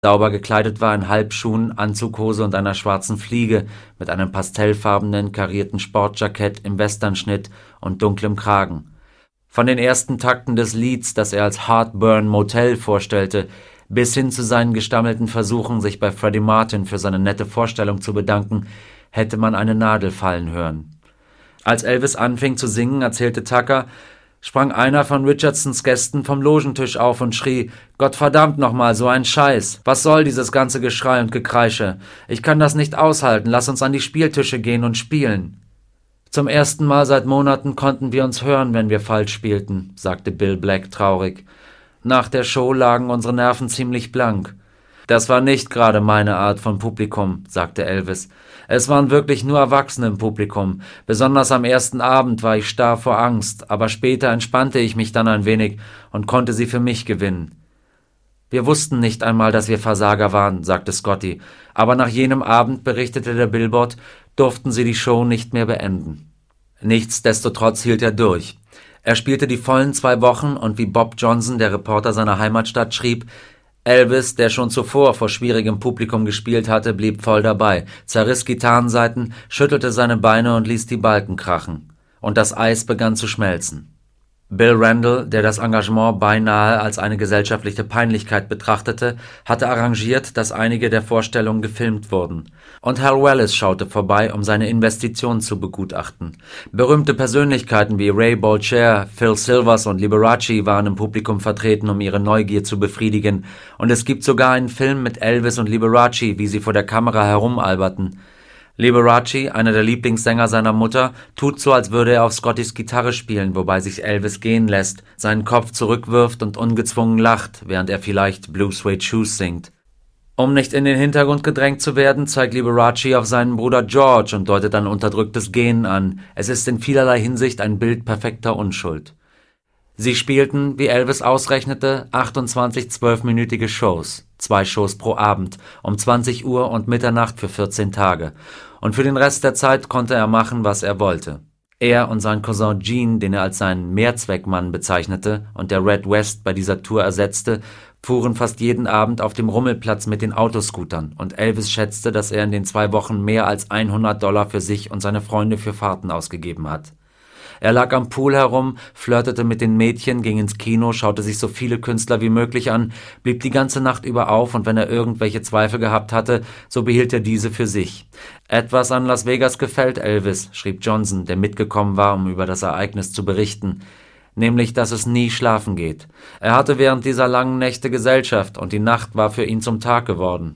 sauber gekleidet war in Halbschuhen, Anzughose und einer schwarzen Fliege mit einem pastellfarbenen, karierten Sportjackett im Westernschnitt und dunklem Kragen. Von den ersten Takten des Lieds, das er als Heartburn Motel vorstellte, bis hin zu seinen gestammelten Versuchen, sich bei Freddie Martin für seine nette Vorstellung zu bedanken, hätte man eine Nadel fallen hören. Als Elvis anfing zu singen, erzählte Tucker, sprang einer von Richardsons Gästen vom Logentisch auf und schrie, »Gottverdammt nochmal, so ein Scheiß! Was soll dieses ganze Geschrei und Gekreische? Ich kann das nicht aushalten, lass uns an die Spieltische gehen und spielen!« »Zum ersten Mal seit Monaten konnten wir uns hören, wenn wir falsch spielten«, sagte Bill Black traurig. »Nach der Show lagen unsere Nerven ziemlich blank.« »Das war nicht gerade meine Art von Publikum«, sagte Elvis. »Es waren wirklich nur Erwachsene im Publikum. Besonders am ersten Abend war ich starr vor Angst, aber später entspannte ich mich dann ein wenig und konnte sie für mich gewinnen.« »Wir wussten nicht einmal, dass wir Versager waren«, sagte Scotty, aber nach jenem Abend, berichtete der Billboard, durften sie die Show nicht mehr beenden. Nichtsdestotrotz hielt er durch. Er spielte die vollen 2 Wochen und wie Bob Johnson, der Reporter seiner Heimatstadt, schrieb, Elvis, der schon zuvor vor schwierigem Publikum gespielt hatte, blieb voll dabei, zerriss Gitarrensaiten, schüttelte seine Beine und ließ die Balken krachen. Und das Eis begann zu schmelzen. Bill Randall, der das Engagement beinahe als eine gesellschaftliche Peinlichkeit betrachtete, hatte arrangiert, dass einige der Vorstellungen gefilmt wurden. Und Hal Wallis schaute vorbei, um seine Investition zu begutachten. Berühmte Persönlichkeiten wie Ray Bolcher, Phil Silvers und Liberace waren im Publikum vertreten, um ihre Neugier zu befriedigen. Und es gibt sogar einen Film mit Elvis und Liberace, wie sie vor der Kamera herumalberten. Liberace, einer der Lieblingssänger seiner Mutter, tut so, als würde er auf Scottys Gitarre spielen, wobei sich Elvis gehen lässt, seinen Kopf zurückwirft und ungezwungen lacht, während er vielleicht Blue Suede Shoes singt. Um nicht in den Hintergrund gedrängt zu werden, zeigt Liberace auf seinen Bruder George und deutet ein unterdrücktes Gähnen an. Es ist in vielerlei Hinsicht ein Bild perfekter Unschuld. Sie spielten, wie Elvis ausrechnete, 28 12-minütige Shows, 2 Shows pro Abend, um 20 Uhr und Mitternacht für 14 Tage. Und für den Rest der Zeit konnte er machen, was er wollte. Er und sein Cousin Gene, den er als seinen Mehrzweckmann bezeichnete und der Red West bei dieser Tour ersetzte, fuhren fast jeden Abend auf dem Rummelplatz mit den Autoscootern und Elvis schätzte, dass er in den 2 Wochen mehr als $100 für sich und seine Freunde für Fahrten ausgegeben hat. Er lag am Pool herum, flirtete mit den Mädchen, ging ins Kino, schaute sich so viele Künstler wie möglich an, blieb die ganze Nacht über auf und wenn er irgendwelche Zweifel gehabt hatte, so behielt er diese für sich. »Etwas an Las Vegas gefällt Elvis«, schrieb Johnson, der mitgekommen war, um über das Ereignis zu berichten, »nämlich, dass es nie schlafen geht. Er hatte während dieser langen Nächte Gesellschaft und die Nacht war für ihn zum Tag geworden.«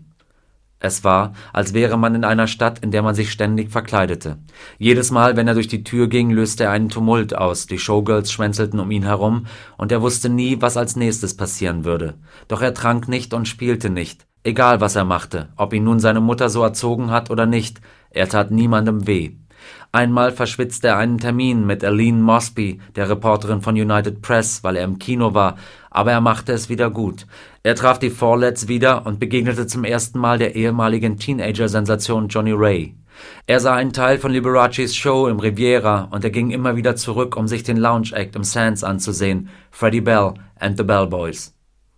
Es war, als wäre man in einer Stadt, in der man sich ständig verkleidete. Jedes Mal, wenn er durch die Tür ging, löste er einen Tumult aus, die Showgirls schwänzelten um ihn herum, und er wusste nie, was als nächstes passieren würde. Doch er trank nicht und spielte nicht, egal was er machte, ob ihn nun seine Mutter so erzogen hat oder nicht, er tat niemandem weh. Einmal verschwitzte er einen Termin mit Aline Mosby, der Reporterin von United Press, weil er im Kino war, aber er machte es wieder gut. Er traf die Follets wieder und begegnete zum ersten Mal der ehemaligen Teenager-Sensation Johnny Ray. Er sah einen Teil von Liberaces Show im Riviera und er ging immer wieder zurück, um sich den Lounge-Act im Sands anzusehen, Freddie Bell and the Bell Boys.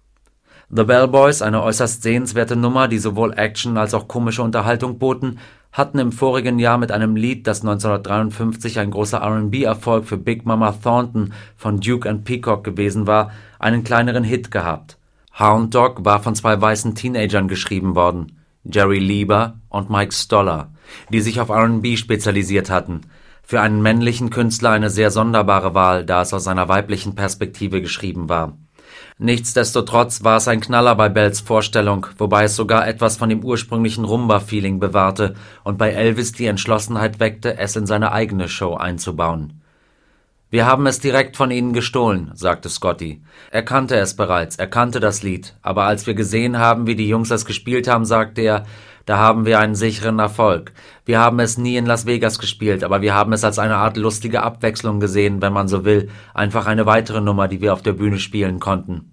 The Bell Boys, eine äußerst sehenswerte Nummer, die sowohl Action als auch komische Unterhaltung boten, hatten im vorigen Jahr mit einem Lied, das 1953 ein großer R&B-Erfolg für Big Mama Thornton von Duke and Peacock gewesen war, einen kleineren Hit gehabt. Hound Dog war von 2 weißen Teenagern geschrieben worden, Jerry Lieber und Mike Stoller, die sich auf R&B spezialisiert hatten. Für einen männlichen Künstler eine sehr sonderbare Wahl, da es aus einer weiblichen Perspektive geschrieben war. Nichtsdestotrotz war es ein Knaller bei Bells Vorstellung, wobei es sogar etwas von dem ursprünglichen Rumba-Feeling bewahrte und bei Elvis die Entschlossenheit weckte, es in seine eigene Show einzubauen. »Wir haben es direkt von ihnen gestohlen«, sagte Scotty. Er kannte es bereits, er kannte das Lied, aber als wir gesehen haben, wie die Jungs es gespielt haben, sagte er, da haben wir einen sicheren Erfolg. Wir haben es nie in Las Vegas gespielt, aber wir haben es als eine Art lustige Abwechslung gesehen, wenn man so will, einfach eine weitere Nummer, die wir auf der Bühne spielen konnten.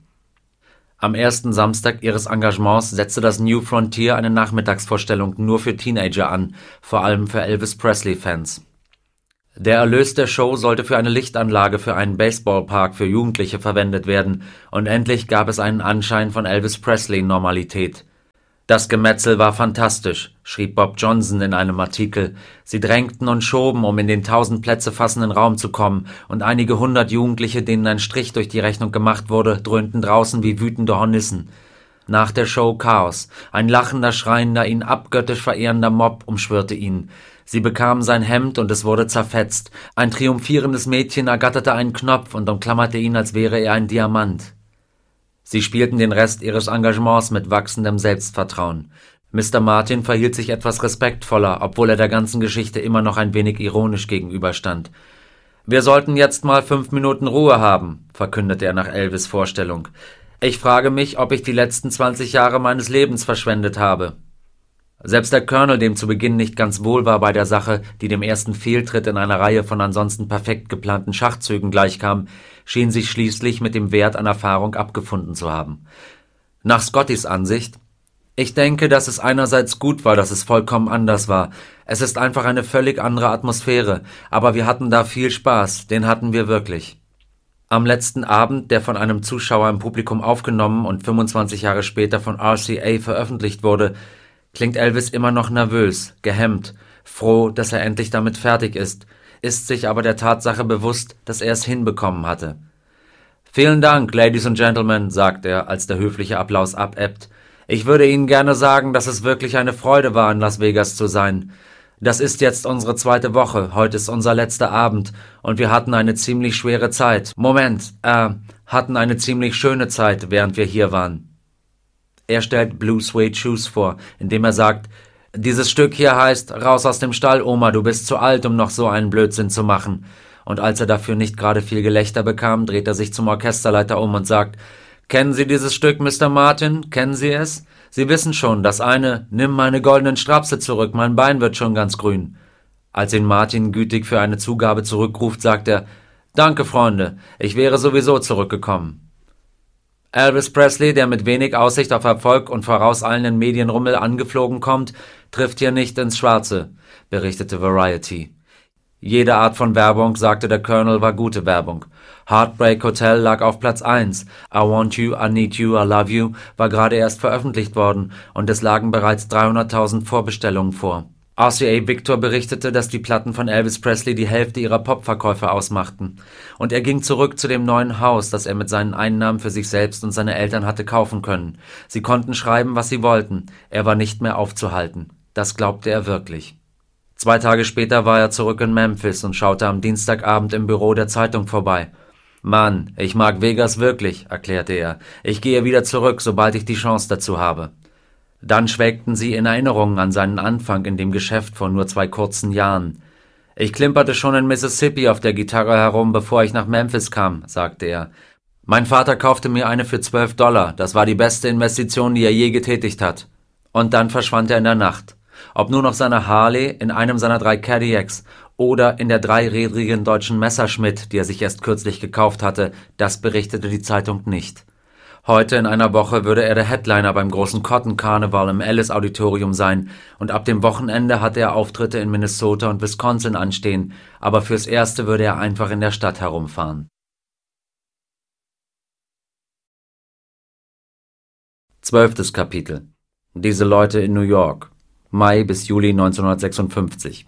Am ersten Samstag ihres Engagements setzte das New Frontier eine Nachmittagsvorstellung nur für Teenager an, vor allem für Elvis Presley-Fans. Der Erlös der Show sollte für eine Lichtanlage für einen Baseballpark für Jugendliche verwendet werden, und endlich gab es einen Anschein von Elvis Presley-Normalität. Das Gemetzel war fantastisch, schrieb Bob Johnson in einem Artikel. Sie drängten und schoben, um in den 1000 Plätze fassenden Raum zu kommen, und einige 100 Jugendliche, denen ein Strich durch die Rechnung gemacht wurde, dröhnten draußen wie wütende Hornissen. Nach der Show Chaos. Ein lachender, schreiender, ihn abgöttisch verehrender Mob umschwirrte ihn. Sie bekamen sein Hemd und es wurde zerfetzt. Ein triumphierendes Mädchen ergatterte einen Knopf und umklammerte ihn, als wäre er ein Diamant. Sie spielten den Rest ihres Engagements mit wachsendem Selbstvertrauen. Mr. Martin verhielt sich etwas respektvoller, obwohl er der ganzen Geschichte immer noch ein wenig ironisch gegenüberstand. »Wir sollten jetzt mal 5 Minuten Ruhe haben«, verkündete er nach Elvis' Vorstellung. »Ich frage mich, ob ich die letzten 20 Jahre meines Lebens verschwendet habe.« Selbst der Colonel, dem zu Beginn nicht ganz wohl war bei der Sache, die dem ersten Fehltritt in einer Reihe von ansonsten perfekt geplanten Schachzügen gleichkam, schien sich schließlich mit dem Wert an Erfahrung abgefunden zu haben. Nach Scottys Ansicht: »Ich denke, dass es einerseits gut war, dass es vollkommen anders war. Es ist einfach eine völlig andere Atmosphäre, aber wir hatten da viel Spaß, den hatten wir wirklich.« Am letzten Abend, der von einem Zuschauer im Publikum aufgenommen und 25 Jahre später von RCA veröffentlicht wurde, klingt Elvis immer noch nervös, gehemmt, froh, dass er endlich damit fertig ist sich aber der Tatsache bewusst, dass er es hinbekommen hatte. »Vielen Dank, Ladies and Gentlemen«, sagt er, als der höfliche Applaus abebbt. »Ich würde Ihnen gerne sagen, dass es wirklich eine Freude war, in Las Vegas zu sein. Das ist jetzt unsere 2. Woche, heute ist unser letzter Abend und wir hatten eine ziemlich schwere Zeit. Hatten eine ziemlich schöne Zeit, während wir hier waren.« Er stellt Blue Suede Shoes vor, indem er sagt: »Dieses Stück hier heißt »Raus aus dem Stall, Oma, du bist zu alt, um noch so einen Blödsinn zu machen.« Und als er dafür nicht gerade viel Gelächter bekam, dreht er sich zum Orchesterleiter um und sagt: »Kennen Sie dieses Stück, Mr. Martin? Kennen Sie es? Sie wissen schon, das eine »Nimm meine goldenen Strapse zurück, mein Bein wird schon ganz grün.« Als ihn Martin gütig für eine Zugabe zurückruft, sagt er: »Danke, Freunde, ich wäre sowieso zurückgekommen.« Elvis Presley, der mit wenig Aussicht auf Erfolg und vorauseilenden Medienrummel angeflogen kommt, trifft hier nicht ins Schwarze, berichtete Variety. Jede Art von Werbung, sagte der Colonel, war gute Werbung. Heartbreak Hotel lag auf Platz 1, I Want You, I Need You, I Love You war gerade erst veröffentlicht worden und es lagen bereits 300.000 Vorbestellungen vor. RCA Victor berichtete, dass die Platten von Elvis Presley die Hälfte ihrer Popverkäufe ausmachten. Und er ging zurück zu dem neuen Haus, das er mit seinen Einnahmen für sich selbst und seine Eltern hatte kaufen können. Sie konnten schreiben, was sie wollten. Er war nicht mehr aufzuhalten. Das glaubte er wirklich. 2 Tage später war er zurück in Memphis und schaute am Dienstagabend im Büro der Zeitung vorbei. »Mann, ich mag Vegas wirklich«, erklärte er. »Ich gehe wieder zurück, sobald ich die Chance dazu habe.« Dann schwelgten sie in Erinnerungen an seinen Anfang in dem Geschäft vor nur 2 kurzen Jahren. »Ich klimperte schon in Mississippi auf der Gitarre herum, bevor ich nach Memphis kam«, sagte er. »Mein Vater kaufte mir eine für $12. Das war die beste Investition, die er je getätigt hat.« Und dann verschwand er in der Nacht. Ob nun auf seiner Harley, in einem seiner 3 Cadillacs oder in der 3rädrigen deutschen Messerschmitt, die er sich erst kürzlich gekauft hatte, das berichtete die Zeitung nicht. Heute in einer Woche würde er der Headliner beim großen Cotton Carnival im Ellis Auditorium sein und ab dem Wochenende hatte er Auftritte in Minnesota und Wisconsin anstehen, aber fürs Erste würde er einfach in der Stadt herumfahren. 12. Kapitel. Diese Leute in New York. Mai bis Juli 1956.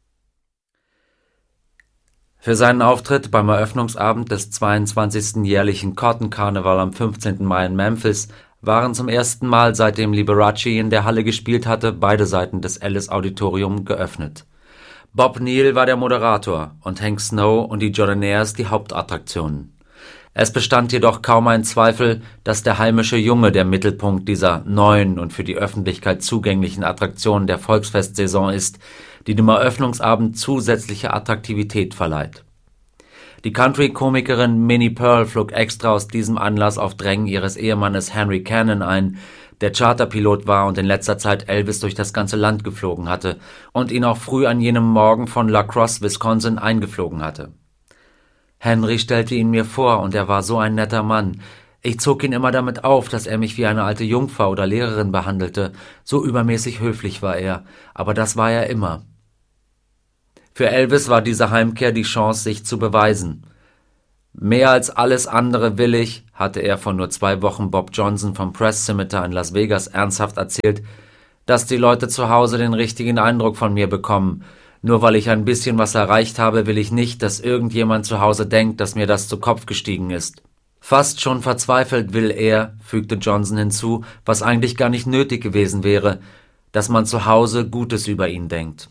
Für seinen Auftritt beim Eröffnungsabend des 22. jährlichen Cotton Carnival am 15. Mai in Memphis waren zum ersten Mal, seitdem Liberace in der Halle gespielt hatte, beide Seiten des Ellis Auditorium geöffnet. Bob Neal war der Moderator und Hank Snow und die Jordanaires die Hauptattraktionen. Es bestand jedoch kaum ein Zweifel, dass der heimische Junge der Mittelpunkt dieser neuen und für die Öffentlichkeit zugänglichen Attraktionen der Volksfestsaison ist, die dem Eröffnungsabend zusätzliche Attraktivität verleiht. Die Country-Komikerin Minnie Pearl flog extra aus diesem Anlass auf Drängen ihres Ehemannes Henry Cannon ein, der Charterpilot war und in letzter Zeit Elvis durch das ganze Land geflogen hatte und ihn auch früh an jenem Morgen von La Crosse, Wisconsin, eingeflogen hatte. Henry stellte ihn mir vor und er war so ein netter Mann. Ich zog ihn immer damit auf, dass er mich wie eine alte Jungfer oder Lehrerin behandelte. So übermäßig höflich war er, aber das war er immer. Für Elvis war diese Heimkehr die Chance, sich zu beweisen. Mehr als alles andere will ich, hatte er vor nur 2 Wochen Bob Johnson vom Press Scimitar in Las Vegas ernsthaft erzählt, dass die Leute zu Hause den richtigen Eindruck von mir bekommen. Nur weil ich ein bisschen was erreicht habe, will ich nicht, dass irgendjemand zu Hause denkt, dass mir das zu Kopf gestiegen ist. Fast schon verzweifelt will er, fügte Johnson hinzu, was eigentlich gar nicht nötig gewesen wäre, dass man zu Hause Gutes über ihn denkt.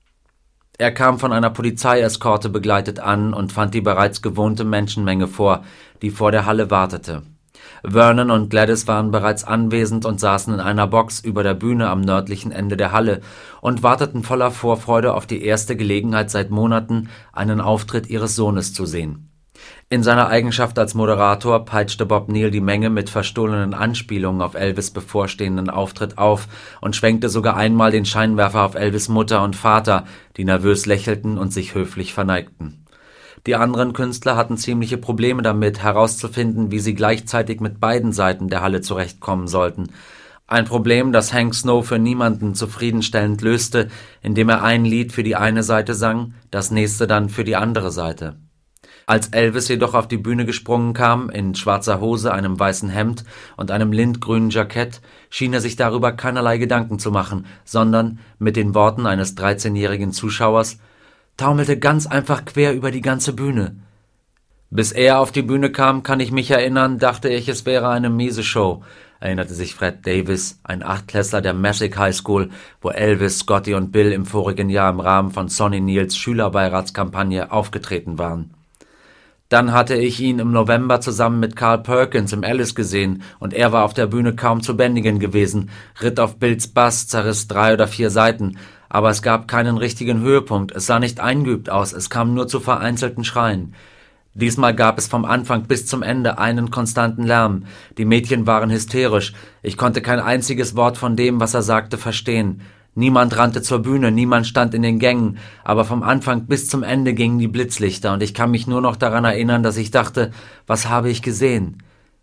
Er kam von einer Polizeieskorte begleitet an und fand die bereits gewohnte Menschenmenge vor, die vor der Halle wartete. Vernon und Gladys waren bereits anwesend und saßen in einer Box über der Bühne am nördlichen Ende der Halle und warteten voller Vorfreude auf die erste Gelegenheit seit Monaten, einen Auftritt ihres Sohnes zu sehen. In seiner Eigenschaft als Moderator peitschte Bob Neal die Menge mit verstohlenen Anspielungen auf Elvis' bevorstehenden Auftritt auf und schwenkte sogar einmal den Scheinwerfer auf Elvis' Mutter und Vater, die nervös lächelten und sich höflich verneigten. Die anderen Künstler hatten ziemliche Probleme damit, herauszufinden, wie sie gleichzeitig mit beiden Seiten der Halle zurechtkommen sollten. Ein Problem, das Hank Snow für niemanden zufriedenstellend löste, indem er ein Lied für die eine Seite sang, das nächste dann für die andere Seite. Als Elvis jedoch auf die Bühne gesprungen kam, in schwarzer Hose, einem weißen Hemd und einem lindgrünen Jackett, schien er sich darüber keinerlei Gedanken zu machen, sondern, mit den Worten eines 13-jährigen Zuschauers, taumelte ganz einfach quer über die ganze Bühne. Bis er auf die Bühne kam, kann ich mich erinnern, dachte ich, es wäre eine miese Show, erinnerte sich Fred Davis, ein Achtklässler der Messick High School, wo Elvis, Scotty und Bill im vorigen Jahr im Rahmen von Sonny Neals Schülerbeiratskampagne aufgetreten waren. Dann hatte ich ihn im November zusammen mit Carl Perkins im Alice gesehen und er war auf der Bühne kaum zu bändigen gewesen, ritt auf Bills Bass, zerriss 3 oder 4 Seiten, aber es gab keinen richtigen Höhepunkt, es sah nicht eingeübt aus, es kam nur zu vereinzelten Schreien. Diesmal gab es vom Anfang bis zum Ende einen konstanten Lärm, die Mädchen waren hysterisch, ich konnte kein einziges Wort von dem, was er sagte, verstehen. Niemand rannte zur Bühne, niemand stand in den Gängen, aber vom Anfang bis zum Ende gingen die Blitzlichter und ich kann mich nur noch daran erinnern, dass ich dachte, was habe ich gesehen?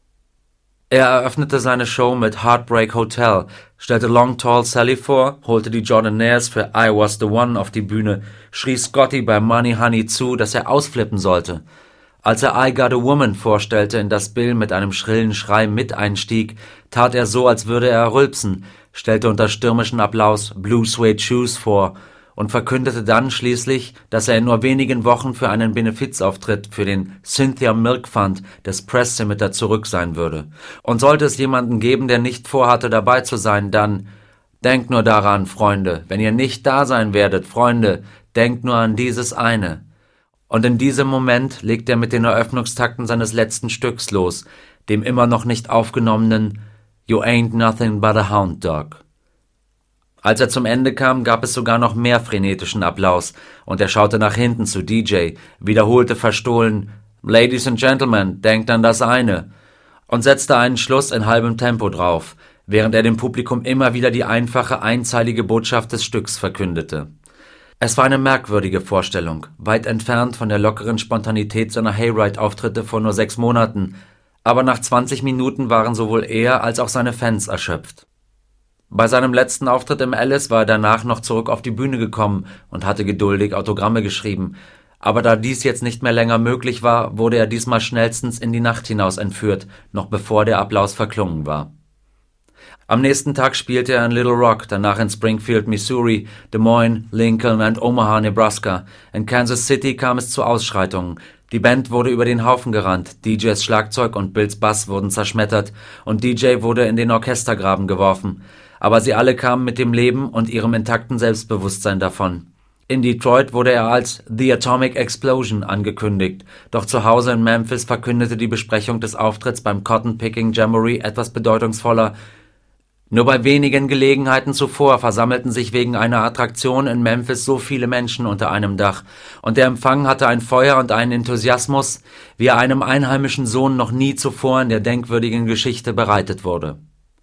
Er eröffnete seine Show mit Heartbreak Hotel, stellte Long Tall Sally vor, holte die Jordanaires für I Was the One auf die Bühne, schrie Scotty bei Money Honey zu, dass er ausflippen sollte. Als er I Got a Woman vorstellte, in das Bill mit einem schrillen Schrei mit einstieg, tat er so, als würde er rülpsen, stellte unter stürmischen Applaus Blue Suede Shoes vor und verkündete dann schließlich, dass er in nur wenigen Wochen für einen Benefizauftritt für den Cynthia Milk Fund des Press Scimitar zurück sein würde. Und sollte es jemanden geben, der nicht vorhatte, dabei zu sein, dann denkt nur daran, Freunde, wenn ihr nicht da sein werdet, Freunde, denkt nur an dieses eine. Und in diesem Moment legt er mit den Eröffnungstakten seines letzten Stücks los, dem immer noch nicht aufgenommenen You Ain't Nothing But a Hound Dog. Als er zum Ende kam, gab es sogar noch mehr frenetischen Applaus und er schaute nach hinten zu DJ, wiederholte verstohlen Ladies and Gentlemen, denkt an das eine und setzte einen Schluss in halbem Tempo drauf, während er dem Publikum immer wieder die einfache, einzeilige Botschaft des Stücks verkündete. Es war eine merkwürdige Vorstellung, weit entfernt von der lockeren Spontanität seiner Hayride-Auftritte vor nur 6 Monaten, aber nach 20 Minuten waren sowohl er als auch seine Fans erschöpft. Bei seinem letzten Auftritt im Alice war er danach noch zurück auf die Bühne gekommen und hatte geduldig Autogramme geschrieben, aber da dies jetzt nicht mehr länger möglich war, wurde er diesmal schnellstens in die Nacht hinaus entführt, noch bevor der Applaus verklungen war. Am nächsten Tag spielte er in Little Rock, danach in Springfield, Missouri, Des Moines, Lincoln und Omaha, Nebraska. In Kansas City kam es zu Ausschreitungen. Die Band wurde über den Haufen gerannt, DJs Schlagzeug und Bills Bass wurden zerschmettert und DJ wurde in den Orchestergraben geworfen. Aber sie alle kamen mit dem Leben und ihrem intakten Selbstbewusstsein davon. In Detroit wurde er als The Atomic Explosion angekündigt, doch zu Hause in Memphis verkündete die Besprechung des Auftritts beim Cotton Picking Jamboree etwas bedeutungsvoller. Nur bei wenigen Gelegenheiten zuvor versammelten sich wegen einer Attraktion in Memphis so viele Menschen unter einem Dach, und der Empfang hatte ein Feuer und einen Enthusiasmus, wie er einem einheimischen Sohn noch nie zuvor in der denkwürdigen Geschichte bereitet wurde.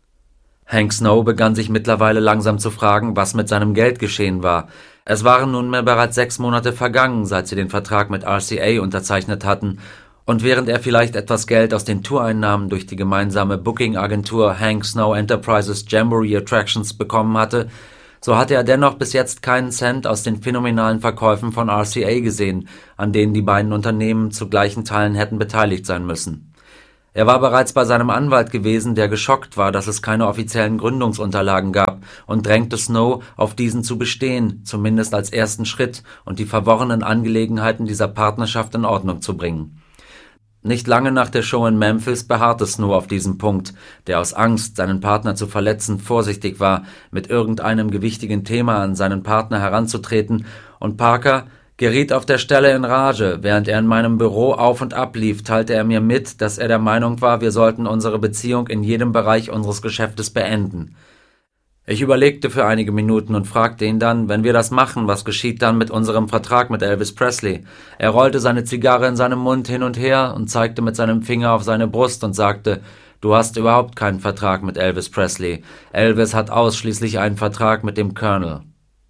Hank Snow begann sich mittlerweile langsam zu fragen, was mit seinem Geld geschehen war. Es waren nunmehr bereits 6 Monate vergangen, seit sie den Vertrag mit RCA unterzeichnet hatten, und während er vielleicht etwas Geld aus den Toureinnahmen durch die gemeinsame Booking-Agentur Hank Snow Enterprises Jamboree Attractions bekommen hatte, So hatte er dennoch bis jetzt keinen Cent aus den phänomenalen Verkäufen von RCA gesehen, an denen die beiden Unternehmen zu gleichen Teilen hätten beteiligt sein müssen. Er war bereits bei seinem Anwalt gewesen, der geschockt war, dass es keine offiziellen Gründungsunterlagen gab, und drängte Snow, auf diesen zu bestehen, zumindest als ersten Schritt, und die verworrenen Angelegenheiten dieser Partnerschaft in Ordnung zu bringen. Nicht lange nach der Show in Memphis beharrte Snow auf diesem Punkt, der aus Angst, seinen Partner zu verletzen, vorsichtig war, mit irgendeinem gewichtigen Thema an seinen Partner heranzutreten, und Parker geriet auf der Stelle in Rage. Während er in meinem Büro auf und ab lief, teilte er mir mit, dass er der Meinung war, wir sollten unsere Beziehung in jedem Bereich unseres Geschäftes beenden. Ich überlegte für einige Minuten und fragte ihn dann, wenn wir das machen, was geschieht dann mit unserem Vertrag mit Elvis Presley? Er rollte seine Zigarre in seinem Mund hin und her und zeigte mit seinem Finger auf seine Brust und sagte, du hast überhaupt keinen Vertrag mit Elvis Presley. Elvis hat ausschließlich einen Vertrag mit dem Colonel.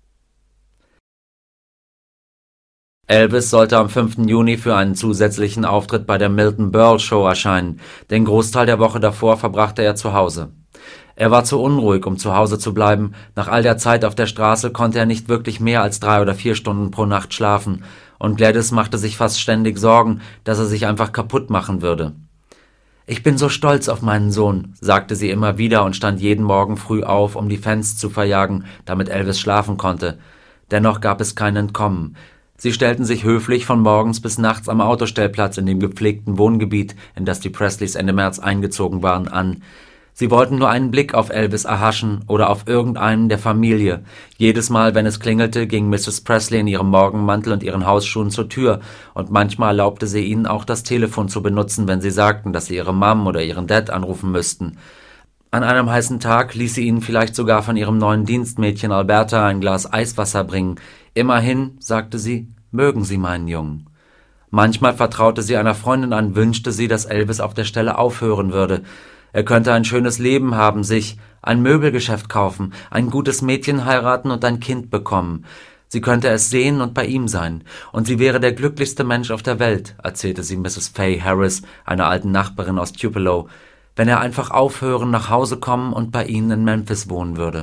Elvis sollte am 5. Juni für einen zusätzlichen Auftritt bei der Milton Berle Show erscheinen. Den Großteil der Woche davor verbrachte er zu Hause. Er war zu unruhig, um zu Hause zu bleiben. Nach all der Zeit auf der Straße konnte er nicht wirklich mehr als 3 oder 4 Stunden pro Nacht schlafen. Und Gladys machte sich fast ständig Sorgen, dass er sich einfach kaputt machen würde. »Ich bin so stolz auf meinen Sohn«, sagte sie immer wieder und stand jeden Morgen früh auf, um die Fans zu verjagen, damit Elvis schlafen konnte. Dennoch gab es kein Entkommen. Sie stellten sich höflich von morgens bis nachts am Autostellplatz in dem gepflegten Wohngebiet, in das die Presleys Ende März eingezogen waren, an. Sie wollten nur einen Blick auf Elvis erhaschen oder auf irgendeinen der Familie. Jedes Mal, wenn es klingelte, ging Mrs. Presley in ihrem Morgenmantel und ihren Hausschuhen zur Tür, und manchmal erlaubte sie ihnen auch das Telefon zu benutzen, wenn sie sagten, dass sie ihre Mom oder ihren Dad anrufen müssten. An einem heißen Tag ließ sie ihnen vielleicht sogar von ihrem neuen Dienstmädchen Alberta ein Glas Eiswasser bringen. Immerhin, sagte sie, mögen Sie meinen Jungen. Manchmal vertraute sie einer Freundin an, wünschte sie, dass Elvis auf der Stelle aufhören würde. Er könnte ein schönes Leben haben, sich ein Möbelgeschäft kaufen, ein gutes Mädchen heiraten und ein Kind bekommen. Sie könnte es sehen und bei ihm sein. Und sie wäre der glücklichste Mensch auf der Welt, erzählte sie Mrs. Fay Harris, einer alten Nachbarin aus Tupelo, wenn er einfach aufhören, nach Hause kommen und bei ihnen in Memphis wohnen würde.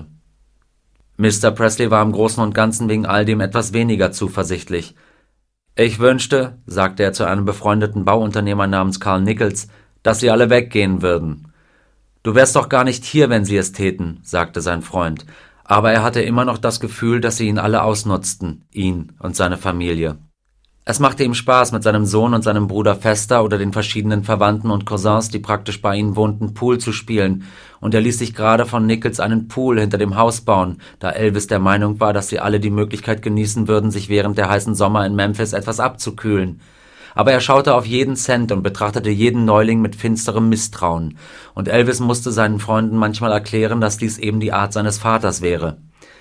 Mr. Presley war im Großen und Ganzen wegen all dem etwas weniger zuversichtlich. »Ich wünschte«, sagte er zu einem befreundeten Bauunternehmer namens Carl Nichols, »dass sie alle weggehen würden.« »Du wärst doch gar nicht hier, wenn sie es täten«, sagte sein Freund, aber er hatte immer noch das Gefühl, dass sie ihn alle ausnutzten, ihn und seine Familie. Es machte ihm Spaß, mit seinem Sohn und seinem Bruder Fester oder den verschiedenen Verwandten und Cousins, die praktisch bei ihnen wohnten, Pool zu spielen, und er ließ sich gerade von Nichols einen Pool hinter dem Haus bauen, da Elvis der Meinung war, dass sie alle die Möglichkeit genießen würden, sich während der heißen Sommer in Memphis etwas abzukühlen. Aber er schaute auf jeden Cent und betrachtete jeden Neuling mit finsterem Misstrauen, und Elvis musste seinen Freunden manchmal erklären, dass dies eben die Art seines Vaters wäre.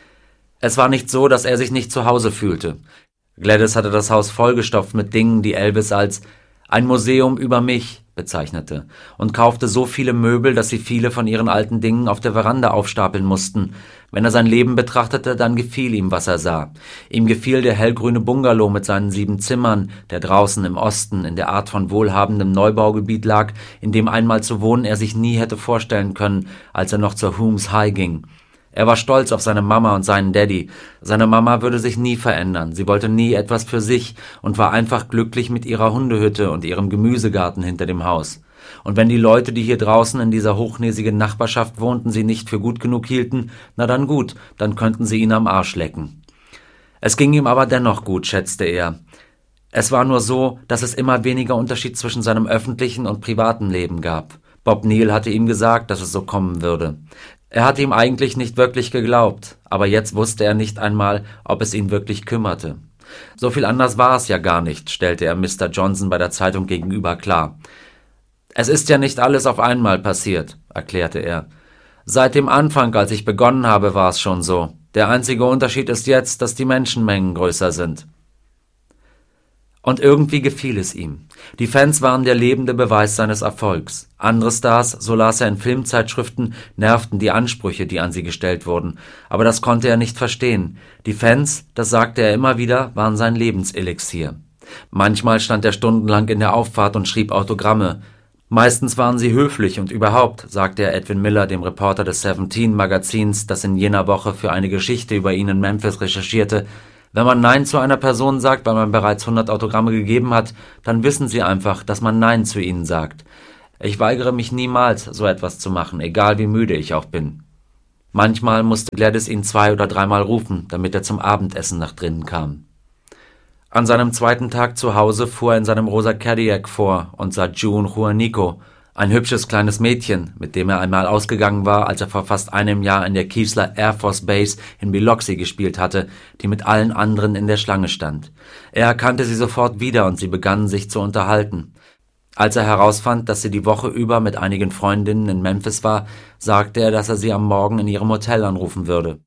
Es war nicht so, dass er sich nicht zu Hause fühlte. Gladys hatte das Haus vollgestopft mit Dingen, die Elvis als »ein Museum über mich« bezeichnete, und kaufte so viele Möbel, dass sie viele von ihren alten Dingen auf der Veranda aufstapeln mussten. Wenn er sein Leben betrachtete, dann gefiel ihm, was er sah. Ihm gefiel der hellgrüne Bungalow mit seinen 7 Zimmern, der draußen im Osten in der Art von wohlhabendem Neubaugebiet lag, in dem einmal zu wohnen er sich nie hätte vorstellen können, als er noch zur Humes High ging. Er war stolz auf seine Mama und seinen Daddy. Seine Mama würde sich nie verändern. Sie wollte nie etwas für sich und war einfach glücklich mit ihrer Hundehütte und ihrem Gemüsegarten hinter dem Haus. Und wenn die Leute, die hier draußen in dieser hochnäsigen Nachbarschaft wohnten, sie nicht für gut genug hielten, na dann gut, dann könnten sie ihn am Arsch lecken. Es ging ihm aber dennoch gut, schätzte er. Es war nur so, dass es immer weniger Unterschied zwischen seinem öffentlichen und privaten Leben gab. Bob Neal hatte ihm gesagt, dass es so kommen würde. Er hatte ihm eigentlich nicht wirklich geglaubt, aber jetzt wusste er nicht einmal, ob es ihn wirklich kümmerte. So viel anders war es ja gar nicht, stellte er Mr. Johnson bei der Zeitung gegenüber klar. Es ist ja nicht alles auf einmal passiert, erklärte er. Seit dem Anfang, als ich begonnen habe, war es schon so. Der einzige Unterschied ist jetzt, dass die Menschenmengen größer sind. Und irgendwie gefiel es ihm. Die Fans waren der lebende Beweis seines Erfolgs. Andere Stars, so las er in Filmzeitschriften, nervten die Ansprüche, die an sie gestellt wurden. Aber das konnte er nicht verstehen. Die Fans, das sagte er immer wieder, waren sein Lebenselixier. Manchmal stand er stundenlang in der Auffahrt und schrieb Autogramme. Meistens waren sie höflich und überhaupt, sagte er Edwin Miller, dem Reporter des Seventeen-Magazins, das in jener Woche für eine Geschichte über ihn in Memphis recherchierte, wenn man Nein zu einer Person sagt, weil man bereits 100 Autogramme gegeben hat, dann wissen sie einfach, dass man Nein zu ihnen sagt. Ich weigere mich niemals, so etwas zu machen, egal wie müde ich auch bin. Manchmal musste Gladys ihn 2- oder 3-mal rufen, damit er zum Abendessen nach drinnen kam. An seinem zweiten Tag zu Hause fuhr er in seinem rosa Cadillac vor und sah June Juanico, ein hübsches kleines Mädchen, mit dem er einmal ausgegangen war, als er vor fast einem Jahr in der Keesler Air Force Base in Biloxi gespielt hatte, die mit allen anderen in der Schlange stand. Er erkannte sie sofort wieder und sie begannen sich zu unterhalten. Als er herausfand, dass sie die Woche über mit einigen Freundinnen in Memphis war, sagte er, dass er sie am Morgen in ihrem Hotel anrufen würde.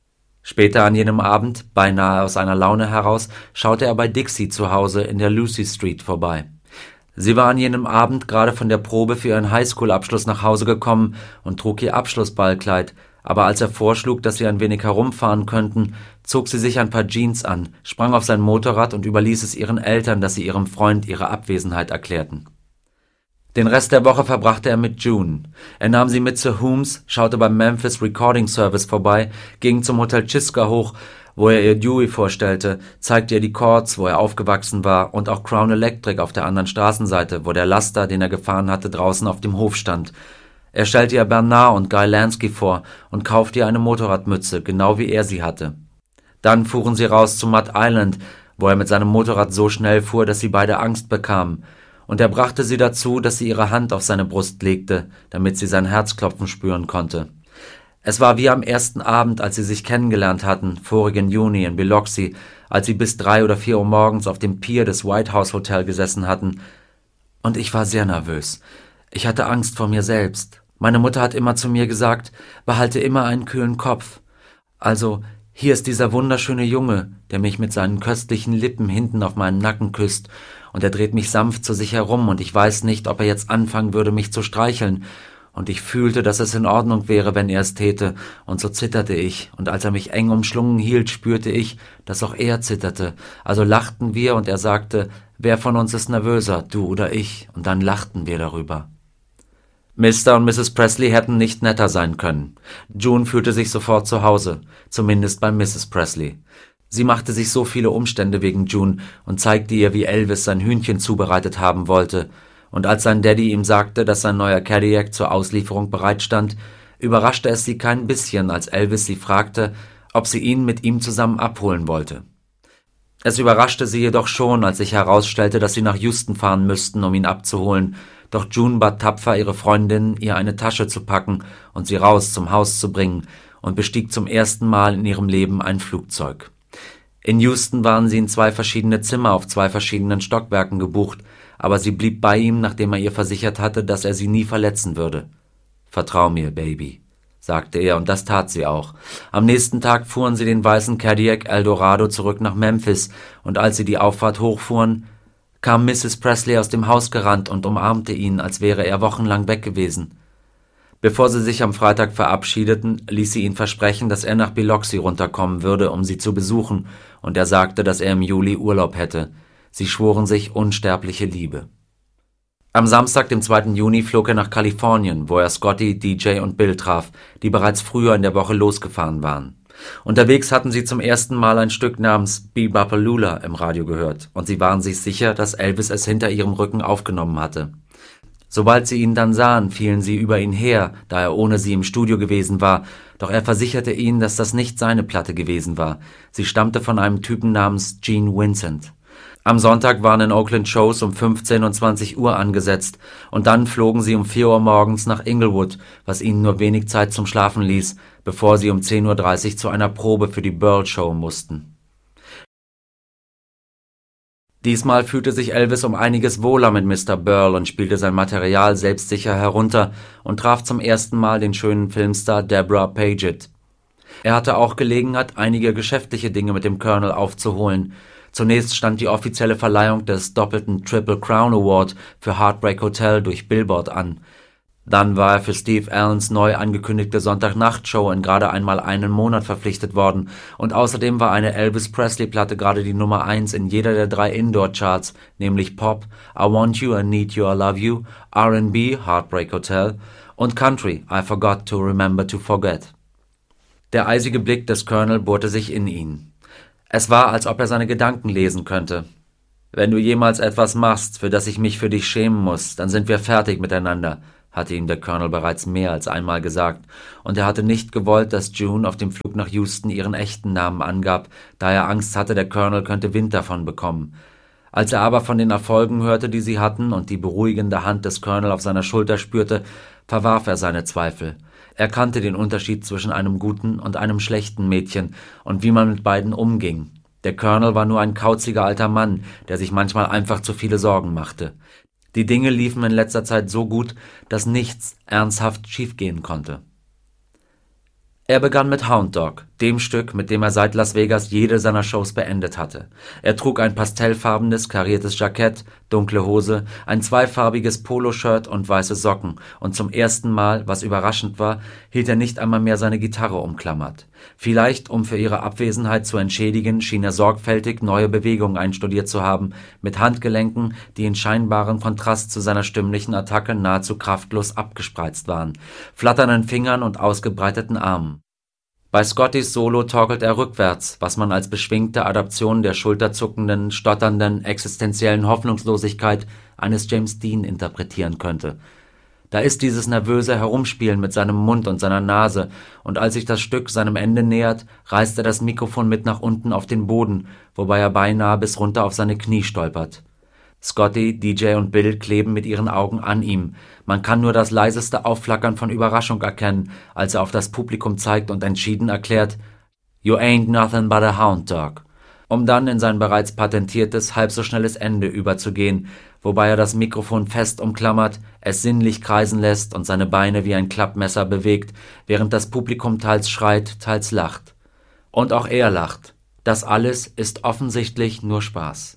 Später an jenem Abend, beinahe aus einer Laune heraus, schaute er bei Dixie zu Hause in der Lucy Street vorbei. Sie war an jenem Abend gerade von der Probe für ihren Highschool-Abschluss nach Hause gekommen und trug ihr Abschlussballkleid, aber als er vorschlug, dass sie ein wenig herumfahren könnten, zog sie sich ein paar Jeans an, sprang auf sein Motorrad und überließ es ihren Eltern, dass sie ihrem Freund ihre Abwesenheit erklärten. Den Rest der Woche verbrachte er mit June. Er nahm sie mit zu Humes, schaute beim Memphis Recording Service vorbei, ging zum Hotel Chiska hoch, wo er ihr Dewey vorstellte, zeigte ihr die Chords, wo er aufgewachsen war, und auch Crown Electric auf der anderen Straßenseite, wo der Laster, den er gefahren hatte, draußen auf dem Hof stand. Er stellte ihr Bernard und Guy Lansky vor und kaufte ihr eine Motorradmütze, genau wie er sie hatte. Dann fuhren sie raus zu Mud Island, wo er mit seinem Motorrad so schnell fuhr, dass sie beide Angst bekamen. Und er brachte sie dazu, dass sie ihre Hand auf seine Brust legte, damit sie sein Herzklopfen spüren konnte. Es war wie am ersten Abend, als sie sich kennengelernt hatten, vorigen Juni in Biloxi, als sie bis 3 oder 4 Uhr morgens auf dem Pier des White House Hotel gesessen hatten. Und ich war sehr nervös. Ich hatte Angst vor mir selbst. Meine Mutter hat immer zu mir gesagt, behalte immer einen kühlen Kopf. Also, hier ist dieser wunderschöne Junge, der mich mit seinen köstlichen Lippen hinten auf meinen Nacken küsst, und er dreht mich sanft zu sich herum, und ich weiß nicht, ob er jetzt anfangen würde, mich zu streicheln. Und ich fühlte, dass es in Ordnung wäre, wenn er es täte, und so zitterte ich, und als er mich eng umschlungen hielt, spürte ich, dass auch er zitterte. Also lachten wir, und er sagte, wer von uns ist nervöser, du oder ich, und dann lachten wir darüber. Mr. und Mrs. Presley hätten nicht netter sein können. June fühlte sich sofort zu Hause, zumindest bei Mrs. Presley. Sie machte sich so viele Umstände wegen June und zeigte ihr, wie Elvis sein Hühnchen zubereitet haben wollte. Und als sein Daddy ihm sagte, dass sein neuer Cadillac zur Auslieferung bereitstand, überraschte es sie kein bisschen, als Elvis sie fragte, ob sie ihn mit ihm zusammen abholen wollte. Es überraschte sie jedoch schon, als sich herausstellte, dass sie nach Houston fahren müssten, um ihn abzuholen, doch June bat tapfer ihre Freundin, ihr eine Tasche zu packen und sie raus zum Haus zu bringen, und bestieg zum ersten Mal in ihrem Leben ein Flugzeug. In Houston waren sie in 2 verschiedene Zimmer auf 2 verschiedenen Stockwerken gebucht, aber sie blieb bei ihm, nachdem er ihr versichert hatte, dass er sie nie verletzen würde. »Vertrau mir, Baby«, sagte er, und das tat sie auch. Am nächsten Tag fuhren sie den weißen Cadillac Eldorado zurück nach Memphis, und als sie die Auffahrt hochfuhren, kam Mrs. Presley aus dem Haus gerannt und umarmte ihn, als wäre er wochenlang weg gewesen. Bevor sie sich am Freitag verabschiedeten, ließ sie ihn versprechen, dass er nach Biloxi runterkommen würde, um sie zu besuchen, und er sagte, dass er im Juli Urlaub hätte. Sie schworen sich unsterbliche Liebe. Am Samstag, dem 2. Juni, flog er nach Kalifornien, wo er Scotty, DJ und Bill traf, die bereits früher in der Woche losgefahren waren. Unterwegs hatten sie zum ersten Mal ein Stück namens Be-Bop-A-Lula im Radio gehört, und sie waren sich sicher, dass Elvis es hinter ihrem Rücken aufgenommen hatte. Sobald sie ihn dann sahen, fielen sie über ihn her, da er ohne sie im Studio gewesen war, doch er versicherte ihnen, dass das nicht seine Platte gewesen war. Sie stammte von einem Typen namens Gene Vincent. Am Sonntag waren in Oakland Shows um 15 und 20 Uhr angesetzt, und dann flogen sie um 4 Uhr morgens nach Inglewood, was ihnen nur wenig Zeit zum Schlafen ließ, bevor sie um 10:30 Uhr zu einer Probe für die Burl-Show mussten. Diesmal fühlte sich Elvis um einiges wohler mit Mr. Burl und spielte sein Material selbstsicher herunter und traf zum ersten Mal den schönen Filmstar Deborah Paget. Er hatte auch Gelegenheit, einige geschäftliche Dinge mit dem Colonel aufzuholen. Zunächst stand die offizielle Verleihung des doppelten Triple Crown Award für Heartbreak Hotel durch Billboard an. Dann war er für Steve Allens neu angekündigte Sonntagnacht-Show in gerade einmal einen Monat verpflichtet worden und außerdem war eine Elvis-Presley-Platte gerade die Nummer 1 in jeder der 3 Indoor-Charts, nämlich Pop, I Want You, I Need You, I Love You, R&B, Heartbreak Hotel und Country, I Forgot to Remember to Forget. Der eisige Blick des Colonel bohrte sich in ihn. Es war, als ob er seine Gedanken lesen könnte. »Wenn du jemals etwas machst, für das ich mich für dich schämen muss, dann sind wir fertig miteinander«, hatte ihm der Colonel bereits mehr als einmal gesagt, und er hatte nicht gewollt, dass June auf dem Flug nach Houston ihren echten Namen angab, da er Angst hatte, der Colonel könnte Wind davon bekommen. Als er aber von den Erfolgen hörte, die sie hatten, und die beruhigende Hand des Colonel auf seiner Schulter spürte, verwarf er seine Zweifel. Er kannte den Unterschied zwischen einem guten und einem schlechten Mädchen und wie man mit beiden umging. Der Colonel war nur ein kauziger alter Mann, der sich manchmal einfach zu viele Sorgen machte. Die Dinge liefen in letzter Zeit so gut, dass nichts ernsthaft schiefgehen konnte. Er begann mit Hound Dog, dem Stück, mit dem er seit Las Vegas jede seiner Shows beendet hatte. Er trug ein pastellfarbenes, kariertes Jackett, dunkle Hose, ein zweifarbiges Poloshirt und weiße Socken, und zum ersten Mal, was überraschend war, hielt er nicht einmal mehr seine Gitarre umklammert. Vielleicht, um für ihre Abwesenheit zu entschädigen, schien er sorgfältig neue Bewegungen einstudiert zu haben, mit Handgelenken, die in scheinbarem Kontrast zu seiner stimmlichen Attacke nahezu kraftlos abgespreizt waren, flatternden Fingern und ausgebreiteten Armen. Bei Scottys Solo torkelt er rückwärts, was man als beschwingte Adaption der schulterzuckenden, stotternden, existenziellen Hoffnungslosigkeit eines James Dean interpretieren könnte. Da ist dieses nervöse Herumspielen mit seinem Mund und seiner Nase, und als sich das Stück seinem Ende nähert, reißt er das Mikrofon mit nach unten auf den Boden, wobei er beinahe bis runter auf seine Knie stolpert. Scotty, DJ und Bill kleben mit ihren Augen an ihm. Man kann nur das leiseste Aufflackern von Überraschung erkennen, als er auf das Publikum zeigt und entschieden erklärt, »You ain't nothing but a hound dog«, um dann in sein bereits patentiertes, halb so schnelles Ende überzugehen, wobei er das Mikrofon fest umklammert, es sinnlich kreisen lässt und seine Beine wie ein Klappmesser bewegt, während das Publikum teils schreit, teils lacht. Und auch er lacht. Das alles ist offensichtlich nur Spaß.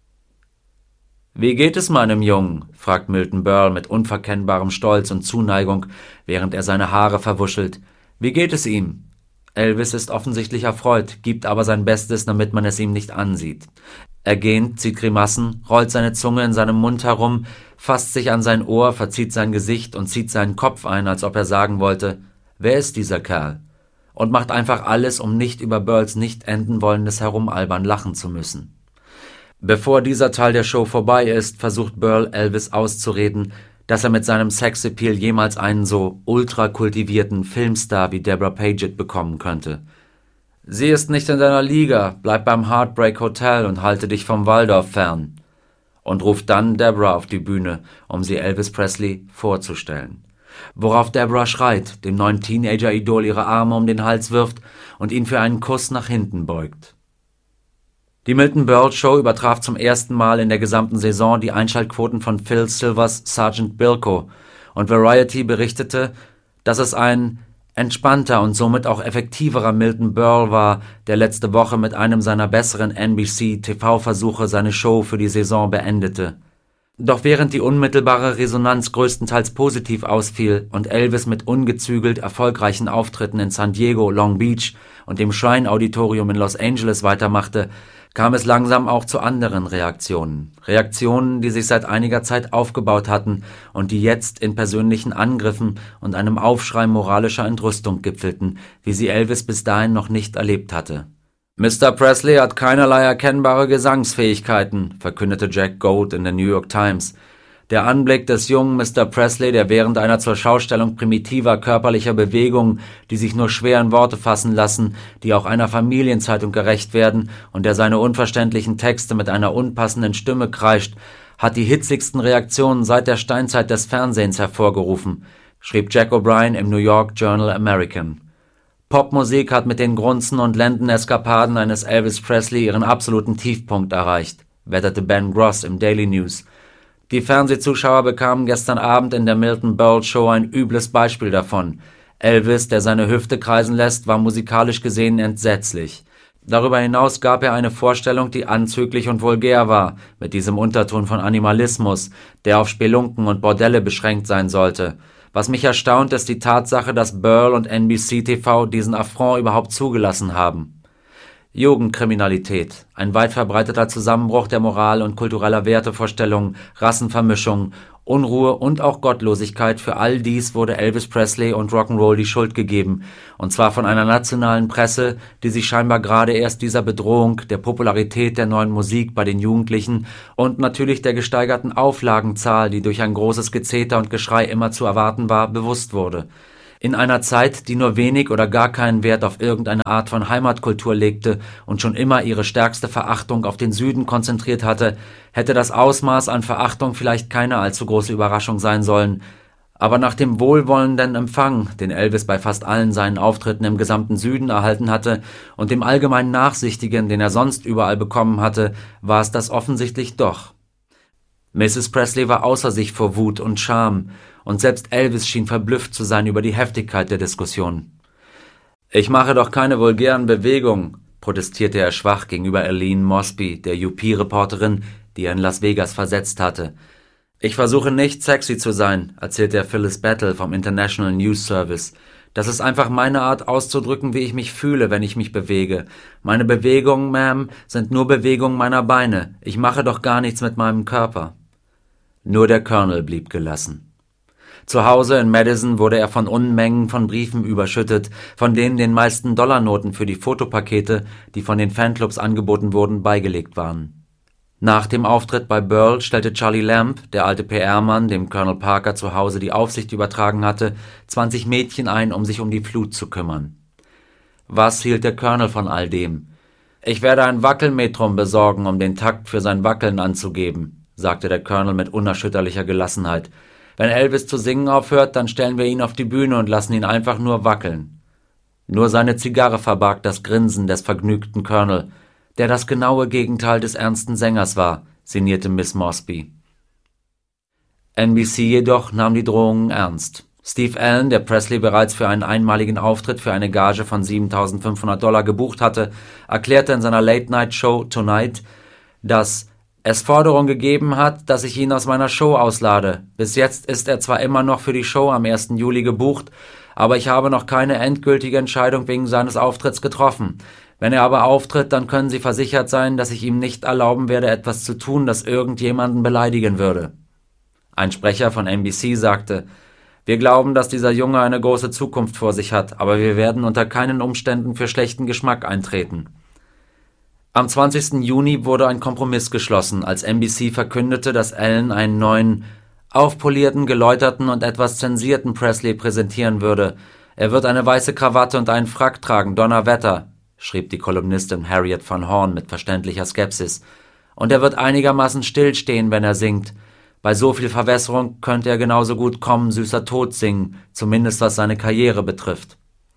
»Wie geht es meinem Jungen?« fragt Milton Berle mit unverkennbarem Stolz und Zuneigung, während er seine Haare verwuschelt. »Wie geht es ihm?« Elvis ist offensichtlich erfreut, gibt aber sein Bestes, damit man es ihm nicht ansieht. Er gähnt, zieht Grimassen, rollt seine Zunge in seinem Mund herum, fasst sich an sein Ohr, verzieht sein Gesicht und zieht seinen Kopf ein, als ob er sagen wollte, »Wer ist dieser Kerl?« und macht einfach alles, um nicht über Berles nicht enden wollendes Herumalbern lachen zu müssen. Bevor dieser Teil der Show vorbei ist, versucht Berle Elvis auszureden, dass er mit seinem Sexappeal jemals einen so ultra-kultivierten Filmstar wie Deborah Paget bekommen könnte. »Sie ist nicht in deiner Liga, bleib beim Heartbreak Hotel und halte dich vom Waldorf fern«, und ruft dann Deborah auf die Bühne, um sie Elvis Presley vorzustellen. Worauf Deborah schreit, dem neuen Teenager-Idol ihre Arme um den Hals wirft und ihn für einen Kuss nach hinten beugt. Die Milton Berle Show übertraf zum ersten Mal in der gesamten Saison die Einschaltquoten von Phil Silvers Sergeant Bilko, und Variety berichtete, dass es ein entspannter und somit auch effektiverer Milton Berle war, der letzte Woche mit einem seiner besseren NBC-TV-Versuche seine Show für die Saison beendete. Doch während die unmittelbare Resonanz größtenteils positiv ausfiel und Elvis mit ungezügelt erfolgreichen Auftritten in San Diego, Long Beach und dem Shrine Auditorium in Los Angeles weitermachte, kam es langsam auch zu anderen Reaktionen. Reaktionen, die sich seit einiger Zeit aufgebaut hatten und die jetzt in persönlichen Angriffen und einem Aufschrei moralischer Entrüstung gipfelten, wie sie Elvis bis dahin noch nicht erlebt hatte. »Mr. Presley hat keinerlei erkennbare Gesangsfähigkeiten«, verkündete Jack Gold in der New York Times. Der Anblick des jungen Mr. Presley, der während einer zur Schaustellung primitiver körperlicher Bewegungen, die sich nur schwer in Worte fassen lassen, die auch einer Familienzeitung gerecht werden, und der seine unverständlichen Texte mit einer unpassenden Stimme kreischt, hat die hitzigsten Reaktionen seit der Steinzeit des Fernsehens hervorgerufen, schrieb Jack O'Brien im New York Journal American. Popmusik hat mit den Grunzen und Lendeneskapaden eines Elvis Presley ihren absoluten Tiefpunkt erreicht, wetterte Ben Gross im Daily News. Die Fernsehzuschauer bekamen gestern Abend in der Milton Berle Show ein übles Beispiel davon. Elvis, der seine Hüfte kreisen lässt, war musikalisch gesehen entsetzlich. Darüber hinaus gab er eine Vorstellung, die anzüglich und vulgär war, mit diesem Unterton von Animalismus, der auf Spelunken und Bordelle beschränkt sein sollte. Was mich erstaunt, ist die Tatsache, dass Burl und NBC TV diesen Affront überhaupt zugelassen haben. Jugendkriminalität, ein weit verbreiteter Zusammenbruch der Moral und kultureller Wertevorstellungen, Rassenvermischung, Unruhe und auch Gottlosigkeit, für all dies wurde Elvis Presley und Rock'n'Roll die Schuld gegeben, und zwar von einer nationalen Presse, die sich scheinbar gerade erst dieser Bedrohung, der Popularität der neuen Musik bei den Jugendlichen und natürlich der gesteigerten Auflagenzahl, die durch ein großes Gezeter und Geschrei immer zu erwarten war, bewusst wurde. In einer Zeit, die nur wenig oder gar keinen Wert auf irgendeine Art von Heimatkultur legte und schon immer ihre stärkste Verachtung auf den Süden konzentriert hatte, hätte das Ausmaß an Verachtung vielleicht keine allzu große Überraschung sein sollen. Aber nach dem wohlwollenden Empfang, den Elvis bei fast allen seinen Auftritten im gesamten Süden erhalten hatte, und dem allgemeinen Nachsichtigen, den er sonst überall bekommen hatte, war es das offensichtlich doch. Mrs. Presley war außer sich vor Wut und Scham, und selbst Elvis schien verblüfft zu sein über die Heftigkeit der Diskussion. »Ich mache doch keine vulgären Bewegungen«, protestierte er schwach gegenüber Eileen Mosby, der UP-Reporterin, die er in Las Vegas versetzt hatte. »Ich versuche nicht sexy zu sein«, erzählte er Phyllis Battle vom International News Service. »Das ist einfach meine Art auszudrücken, wie ich mich fühle, wenn ich mich bewege. Meine Bewegungen, Ma'am, sind nur Bewegungen meiner Beine. Ich mache doch gar nichts mit meinem Körper.« Nur der Colonel blieb gelassen. Zu Hause in Madison wurde er von Unmengen von Briefen überschüttet, von denen den meisten Dollarnoten für die Fotopakete, die von den Fanclubs angeboten wurden, beigelegt waren. Nach dem Auftritt bei Burl stellte Charlie Lamb, der alte PR-Mann, dem Colonel Parker zu Hause die Aufsicht übertragen hatte, 20 Mädchen ein, um sich um die Flut zu kümmern. Was hielt der Colonel von all dem? »Ich werde ein Wackelmetrum besorgen, um den Takt für sein Wackeln anzugeben«, sagte der Colonel mit unerschütterlicher Gelassenheit. »Wenn Elvis zu singen aufhört, dann stellen wir ihn auf die Bühne und lassen ihn einfach nur wackeln.« Nur seine Zigarre verbarg das Grinsen des vergnügten Colonel, der das genaue Gegenteil des ernsten Sängers war, sinnierte Miss Mosby. NBC jedoch nahm die Drohungen ernst. Steve Allen, der Presley bereits für einen einmaligen Auftritt für eine Gage von $7.500 gebucht hatte, erklärte in seiner Late-Night-Show Tonight, dass es Forderungen gegeben hat, dass ich ihn aus meiner Show auslade. Bis jetzt ist er zwar immer noch für die Show am 1. Juli gebucht, aber ich habe noch keine endgültige Entscheidung wegen seines Auftritts getroffen. Wenn er aber auftritt, dann können Sie versichert sein, dass ich ihm nicht erlauben werde, etwas zu tun, das irgendjemanden beleidigen würde. Ein Sprecher von NBC sagte, wir glauben, dass dieser Junge eine große Zukunft vor sich hat, aber wir werden unter keinen Umständen für schlechten Geschmack eintreten. Am 20. Juni wurde ein Kompromiss geschlossen, als NBC verkündete, dass Allen einen neuen, aufpolierten, geläuterten und etwas zensierten Presley präsentieren würde. Er wird eine weiße Krawatte und einen Frack tragen, Donnerwetter, schrieb die Kolumnistin Harriet Van Horn mit verständlicher Skepsis. Und er wird einigermaßen stillstehen, wenn er singt. Bei so viel Verwässerung könnte er genauso gut Komm, süßer Tod singen, zumindest was seine Karriere betrifft.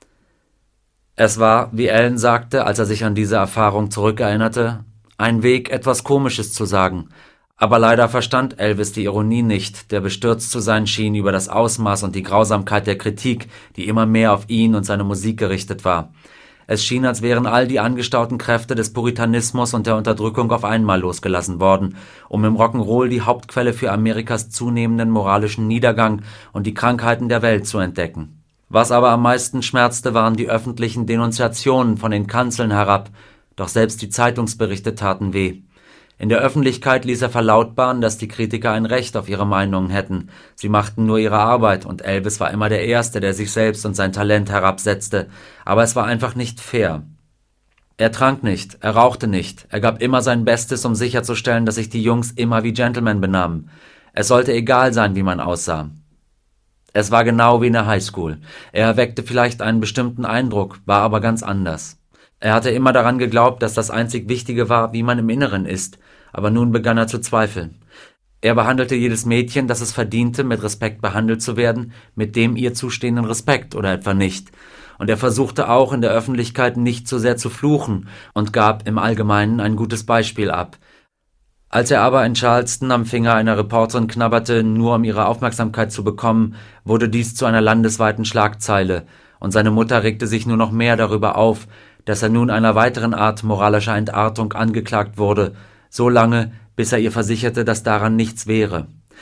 Es war, wie Allen sagte, als er sich an diese Erfahrung zurückerinnerte, ein Weg, etwas Komisches zu sagen. Aber leider verstand Elvis die Ironie nicht, der bestürzt zu sein schien über das Ausmaß und die Grausamkeit der Kritik, die immer mehr auf ihn und seine Musik gerichtet war. Es schien, als wären all die angestauten Kräfte des Puritanismus und der Unterdrückung auf einmal losgelassen worden, um im Rock'n'Roll die Hauptquelle für Amerikas zunehmenden moralischen Niedergang und die Krankheiten der Welt zu entdecken. Was aber am meisten schmerzte, waren die öffentlichen Denunziationen von den Kanzeln herab, doch selbst die Zeitungsberichte taten weh. In der Öffentlichkeit ließ er verlautbaren, dass die Kritiker ein Recht auf ihre Meinungen hätten. Sie machten nur ihre Arbeit und Elvis war immer der Erste, der sich selbst und sein Talent herabsetzte. Aber es war einfach nicht fair. Er trank nicht, er rauchte nicht, er gab immer sein Bestes, um sicherzustellen, dass sich die Jungs immer wie Gentlemen benahmen. Es sollte egal sein, wie man aussah. Es war genau wie in der Highschool. Er erweckte vielleicht einen bestimmten Eindruck, war aber ganz anders. Er hatte immer daran geglaubt, dass das einzig Wichtige war, wie man im Inneren ist, aber nun begann er zu zweifeln. Er behandelte jedes Mädchen, das es verdiente, mit Respekt behandelt zu werden, mit dem ihr zustehenden Respekt oder etwa nicht. Und er versuchte auch in der Öffentlichkeit nicht so sehr zu fluchen und gab im Allgemeinen ein gutes Beispiel ab. Als er aber in Charleston am Finger einer Reporterin knabberte, nur um ihre Aufmerksamkeit zu bekommen, wurde dies zu einer landesweiten Schlagzeile, und seine Mutter regte sich nur noch mehr darüber auf, dass er nun einer weiteren Art moralischer Entartung angeklagt wurde, so lange, bis er ihr versicherte, dass daran nichts wäre.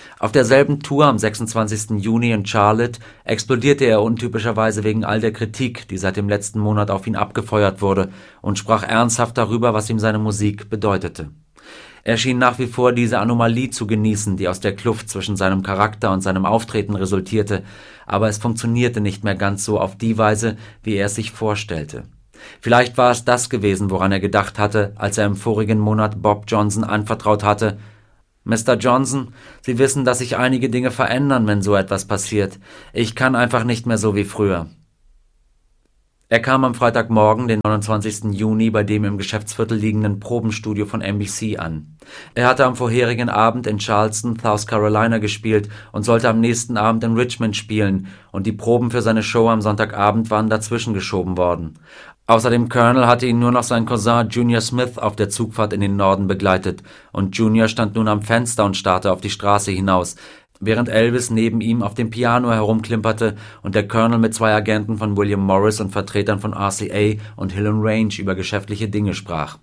Auf derselben Tour am 26. Juni in Charlotte explodierte er untypischerweise wegen all der Kritik, die seit dem letzten Monat auf ihn abgefeuert wurde, und sprach ernsthaft darüber, was ihm seine Musik bedeutete. Er schien nach wie vor diese Anomalie zu genießen, die aus der Kluft zwischen seinem Charakter und seinem Auftreten resultierte, aber es funktionierte nicht mehr ganz so auf die Weise, wie er es sich vorstellte. Vielleicht war es das gewesen, woran er gedacht hatte, als er im vorigen Monat Bob Johnson anvertraut hatte: »Mr. Johnson, Sie wissen, dass sich einige Dinge verändern, wenn so etwas passiert. Ich kann einfach nicht mehr so wie früher.« Er kam am Freitagmorgen, den 29. Juni, bei dem im Geschäftsviertel liegenden Probenstudio von NBC an. Er hatte am vorherigen Abend in Charleston, South Carolina gespielt und sollte am nächsten Abend in Richmond spielen, und die Proben für seine Show am Sonntagabend waren dazwischen geschoben worden. Außer dem Colonel hatte ihn nur noch sein Cousin Junior Smith auf der Zugfahrt in den Norden begleitet, und Junior stand nun am Fenster und starrte auf die Straße hinaus, während Elvis neben ihm auf dem Piano herumklimperte und der Colonel mit 2 Agenten von William Morris und Vertretern von RCA und Hill & Range über geschäftliche Dinge sprach.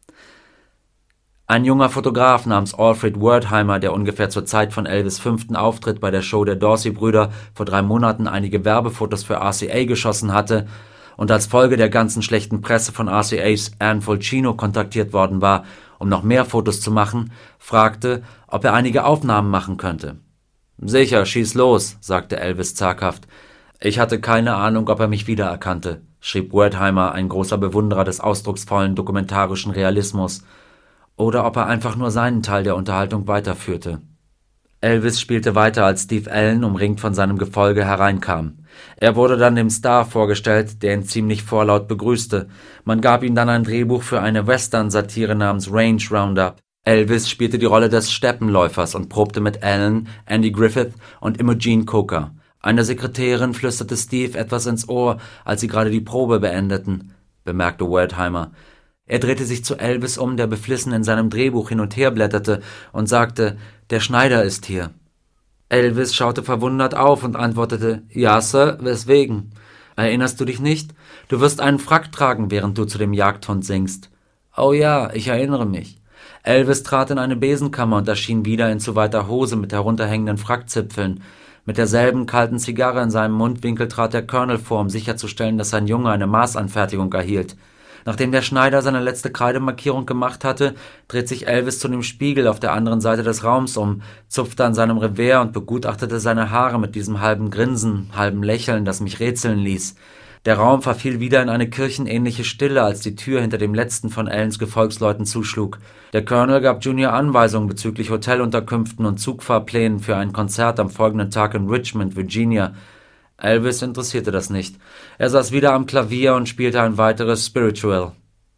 Ein junger Fotograf namens Alfred Wertheimer, der ungefähr zur Zeit von Elvis' 5. Auftritt bei der Show der Dorsey-Brüder vor 3 Monaten einige Werbefotos für RCA geschossen hatte und als Folge der ganzen schlechten Presse von RCAs Ann Fulcino kontaktiert worden war, um noch mehr Fotos zu machen, fragte, ob er einige Aufnahmen machen könnte. »Sicher, schieß los«, sagte Elvis zaghaft. »Ich hatte keine Ahnung, ob er mich wiedererkannte«, schrieb Wertheimer, ein großer Bewunderer des ausdrucksvollen dokumentarischen Realismus, oder ob er einfach nur seinen Teil der Unterhaltung weiterführte. Elvis spielte weiter, als Steve Allen, umringt von seinem Gefolge, hereinkam. Er wurde dann dem Star vorgestellt, der ihn ziemlich vorlaut begrüßte. Man gab ihm dann ein Drehbuch für eine Western-Satire namens Range Roundup. Elvis spielte die Rolle des Steppenläufers und probte mit Allen, Andy Griffith und Imogen Coker. Eine Sekretärin flüsterte Steve etwas ins Ohr, als sie gerade die Probe beendeten, bemerkte Wertheimer. Er drehte sich zu Elvis um, der beflissen in seinem Drehbuch hin und her blätterte, und sagte: »Der Schneider ist hier.« Elvis schaute verwundert auf und antwortete: »Ja, Sir, weswegen? Erinnerst du dich nicht? Du wirst einen Frack tragen, während du zu dem Jagdhund singst.« »Oh ja, ich erinnere mich.« Elvis trat in eine Besenkammer und erschien wieder in zu weiter Hose mit herunterhängenden Frackzipfeln. Mit derselben kalten Zigarre in seinem Mundwinkel trat der Colonel vor, um sicherzustellen, dass sein Junge eine Maßanfertigung erhielt. Nachdem der Schneider seine letzte Kreidemarkierung gemacht hatte, dreht sich Elvis zu dem Spiegel auf der anderen Seite des Raums um, zupfte an seinem Revers und begutachtete seine Haare mit diesem halben Grinsen, halben Lächeln, das mich rätseln ließ. Der Raum verfiel wieder in eine kirchenähnliche Stille, als die Tür hinter dem letzten von Allens Gefolgsleuten zuschlug. Der Colonel gab Junior Anweisungen bezüglich Hotelunterkünften und Zugfahrplänen für ein Konzert am folgenden Tag in Richmond, Virginia. Elvis interessierte das nicht. Er saß wieder am Klavier und spielte ein weiteres Spiritual.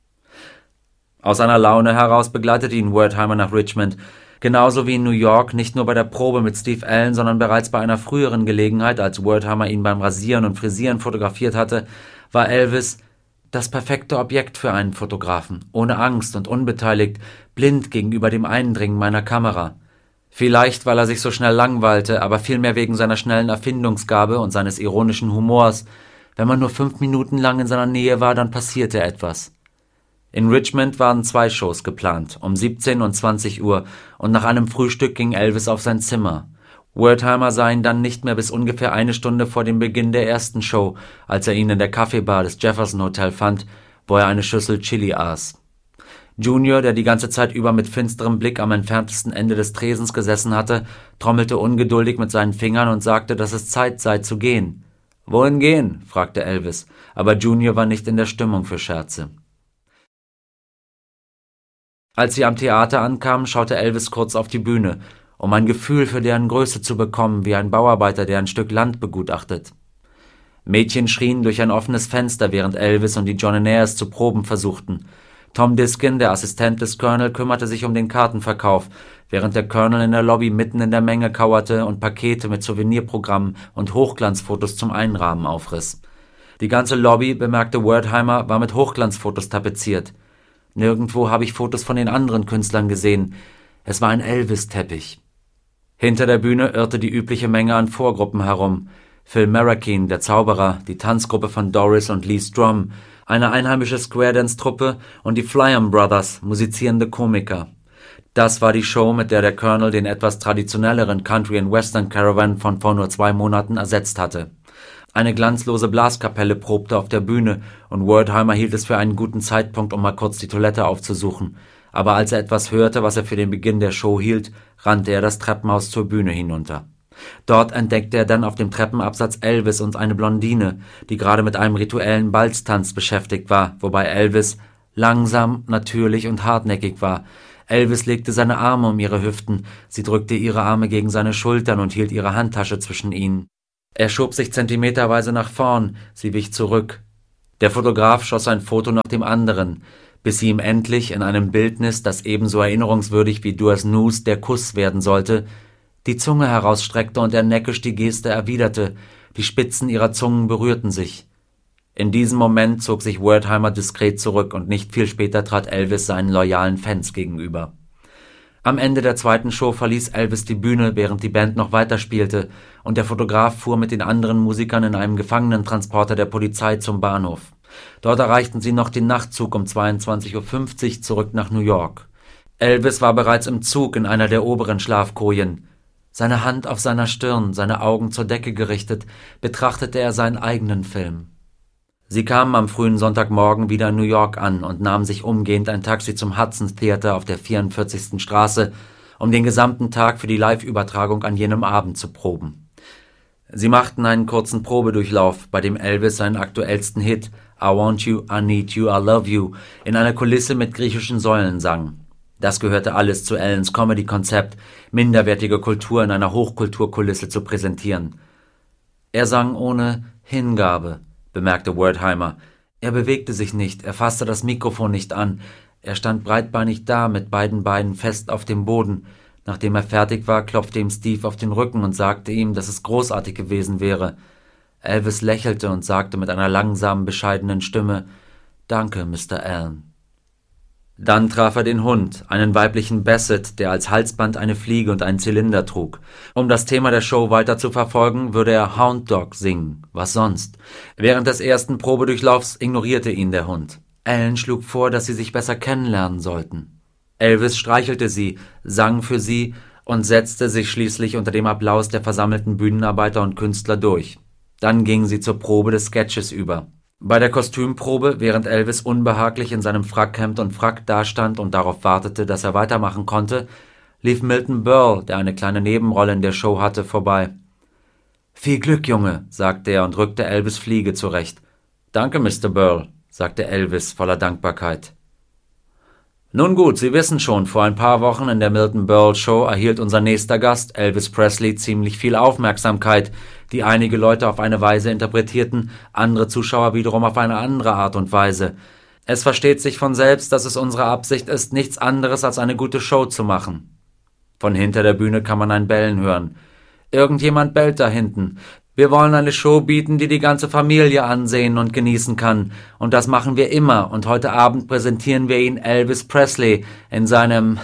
Aus seiner Laune heraus begleitete ihn Wertheimer nach Richmond. Genauso wie in New York, nicht nur bei der Probe mit Steve Allen, sondern bereits bei einer früheren Gelegenheit, als Wertheimer ihn beim Rasieren und Frisieren fotografiert hatte, war Elvis das perfekte Objekt für einen Fotografen, ohne Angst und unbeteiligt, blind gegenüber dem Eindringen meiner Kamera. Vielleicht, weil er sich so schnell langweilte, aber vielmehr wegen seiner schnellen Erfindungsgabe und seines ironischen Humors. Wenn man nur 5 Minuten lang in seiner Nähe war, dann passierte etwas. In Richmond waren 2 Shows geplant, um 17 und 20 Uhr, und nach einem Frühstück ging Elvis auf sein Zimmer. Wertheimer sah ihn dann nicht mehr bis ungefähr 1 Stunde vor dem Beginn der ersten Show, als er ihn in der Kaffeebar des Jefferson Hotel fand, wo er eine Schüssel Chili aß. Junior, der die ganze Zeit über mit finsterem Blick am entferntesten Ende des Tresens gesessen hatte, trommelte ungeduldig mit seinen Fingern und sagte, dass es Zeit sei zu gehen. »Wohin gehen?« fragte Elvis, aber Junior war nicht in der Stimmung für Scherze. Als sie am Theater ankamen, schaute Elvis kurz auf die Bühne, um ein Gefühl für deren Größe zu bekommen, wie ein Bauarbeiter, der ein Stück Land begutachtet. Mädchen schrien durch ein offenes Fenster, während Elvis und die Johnnonairs zu proben versuchten. Tom Diskin, der Assistent des Colonel, kümmerte sich um den Kartenverkauf, während der Colonel in der Lobby mitten in der Menge kauerte und Pakete mit Souvenirprogrammen und Hochglanzfotos zum Einrahmen aufriss. Die ganze Lobby, bemerkte Wertheimer, war mit Hochglanzfotos tapeziert. Nirgendwo habe ich Fotos von den anderen Künstlern gesehen. Es war ein Elvis-Teppich. Hinter der Bühne irrte die übliche Menge an Vorgruppen herum. Phil Marroquin, der Zauberer, die Tanzgruppe von Doris und Lee Strom, eine einheimische Square-Dance-Truppe und die Flyam Brothers, musizierende Komiker. Das war die Show, mit der Colonel den etwas traditionelleren Country and Western Caravan von vor nur 2 Monaten ersetzt hatte. Eine glanzlose Blaskapelle probte auf der Bühne und Wertheimer hielt es für einen guten Zeitpunkt, um mal kurz die Toilette aufzusuchen. Aber als er etwas hörte, was er für den Beginn der Show hielt, rannte er das Treppenhaus zur Bühne hinunter. Dort entdeckte er dann auf dem Treppenabsatz Elvis und eine Blondine, die gerade mit einem rituellen Balztanz beschäftigt war, wobei Elvis langsam, natürlich und hartnäckig war. Elvis legte seine Arme um ihre Hüften, sie drückte ihre Arme gegen seine Schultern und hielt ihre Handtasche zwischen ihnen. Er schob sich zentimeterweise nach vorn, sie wich zurück. Der Fotograf schoss ein Foto nach dem anderen, bis sie ihm endlich in einem Bildnis, das ebenso erinnerungswürdig wie Duas Nus der Kuss werden sollte, die Zunge herausstreckte und er neckisch die Geste erwiderte, die Spitzen ihrer Zungen berührten sich. In diesem Moment zog sich Wertheimer diskret zurück und nicht viel später trat Elvis seinen loyalen Fans gegenüber. Am Ende der zweiten Show verließ Elvis die Bühne, während die Band noch weiterspielte, und der Fotograf fuhr mit den anderen Musikern in einem Gefangenentransporter der Polizei zum Bahnhof. Dort erreichten sie noch den Nachtzug um 22:50 Uhr zurück nach New York. Elvis war bereits im Zug in einer der oberen Schlafkojen. Seine Hand auf seiner Stirn, seine Augen zur Decke gerichtet, betrachtete er seinen eigenen Film. Sie kamen am frühen Sonntagmorgen wieder in New York an und nahmen sich umgehend ein Taxi zum Hudson Theater auf der 44. Straße, um den gesamten Tag für die Live-Übertragung an jenem Abend zu proben. Sie machten einen kurzen Probedurchlauf, bei dem Elvis seinen aktuellsten Hit I Want You, I Need You, I Love You in einer Kulisse mit griechischen Säulen sang. Das gehörte alles zu Allens Comedy-Konzept, minderwertige Kultur in einer Hochkulturkulisse zu präsentieren. Er sang ohne Hingabe, bemerkte Wertheimer. Er bewegte sich nicht, er fasste das Mikrofon nicht an. Er stand breitbeinig da, mit beiden Beinen fest auf dem Boden. Nachdem er fertig war, klopfte ihm Steve auf den Rücken und sagte ihm, dass es großartig gewesen wäre. Elvis lächelte und sagte mit einer langsamen, bescheidenen Stimme, »Danke, Mr. Allen.« Dann traf er den Hund, einen weiblichen Basset, der als Halsband eine Fliege und einen Zylinder trug. Um das Thema der Show weiter zu verfolgen, würde er Hound Dog singen, was sonst. Während des ersten Probedurchlaufs ignorierte ihn der Hund. Allen schlug vor, dass sie sich besser kennenlernen sollten. Elvis streichelte sie, sang für sie und setzte sich schließlich unter dem Applaus der versammelten Bühnenarbeiter und Künstler durch. Dann gingen sie zur Probe des Sketches über. Bei der Kostümprobe, während Elvis unbehaglich in seinem Frackhemd und Frack dastand und darauf wartete, dass er weitermachen konnte, lief Milton Berle, der eine kleine Nebenrolle in der Show hatte, vorbei. »Viel Glück, Junge«, sagte er und rückte Elvis' Fliege zurecht. »Danke, Mr. Berle«, sagte Elvis voller Dankbarkeit. »Nun gut, Sie wissen schon, vor ein paar Wochen in der Milton Berle Show erhielt unser nächster Gast, Elvis Presley, ziemlich viel Aufmerksamkeit, die einige Leute auf eine Weise interpretierten, andere Zuschauer wiederum auf eine andere Art und Weise. Es versteht sich von selbst, dass es unsere Absicht ist, nichts anderes als eine gute Show zu machen.« Von hinter der Bühne kann man ein Bellen hören. »Irgendjemand bellt da hinten. Wir wollen eine Show bieten, die die ganze Familie ansehen und genießen kann. Und das machen wir immer. Und heute Abend präsentieren wir Ihnen Elvis Presley in seinem,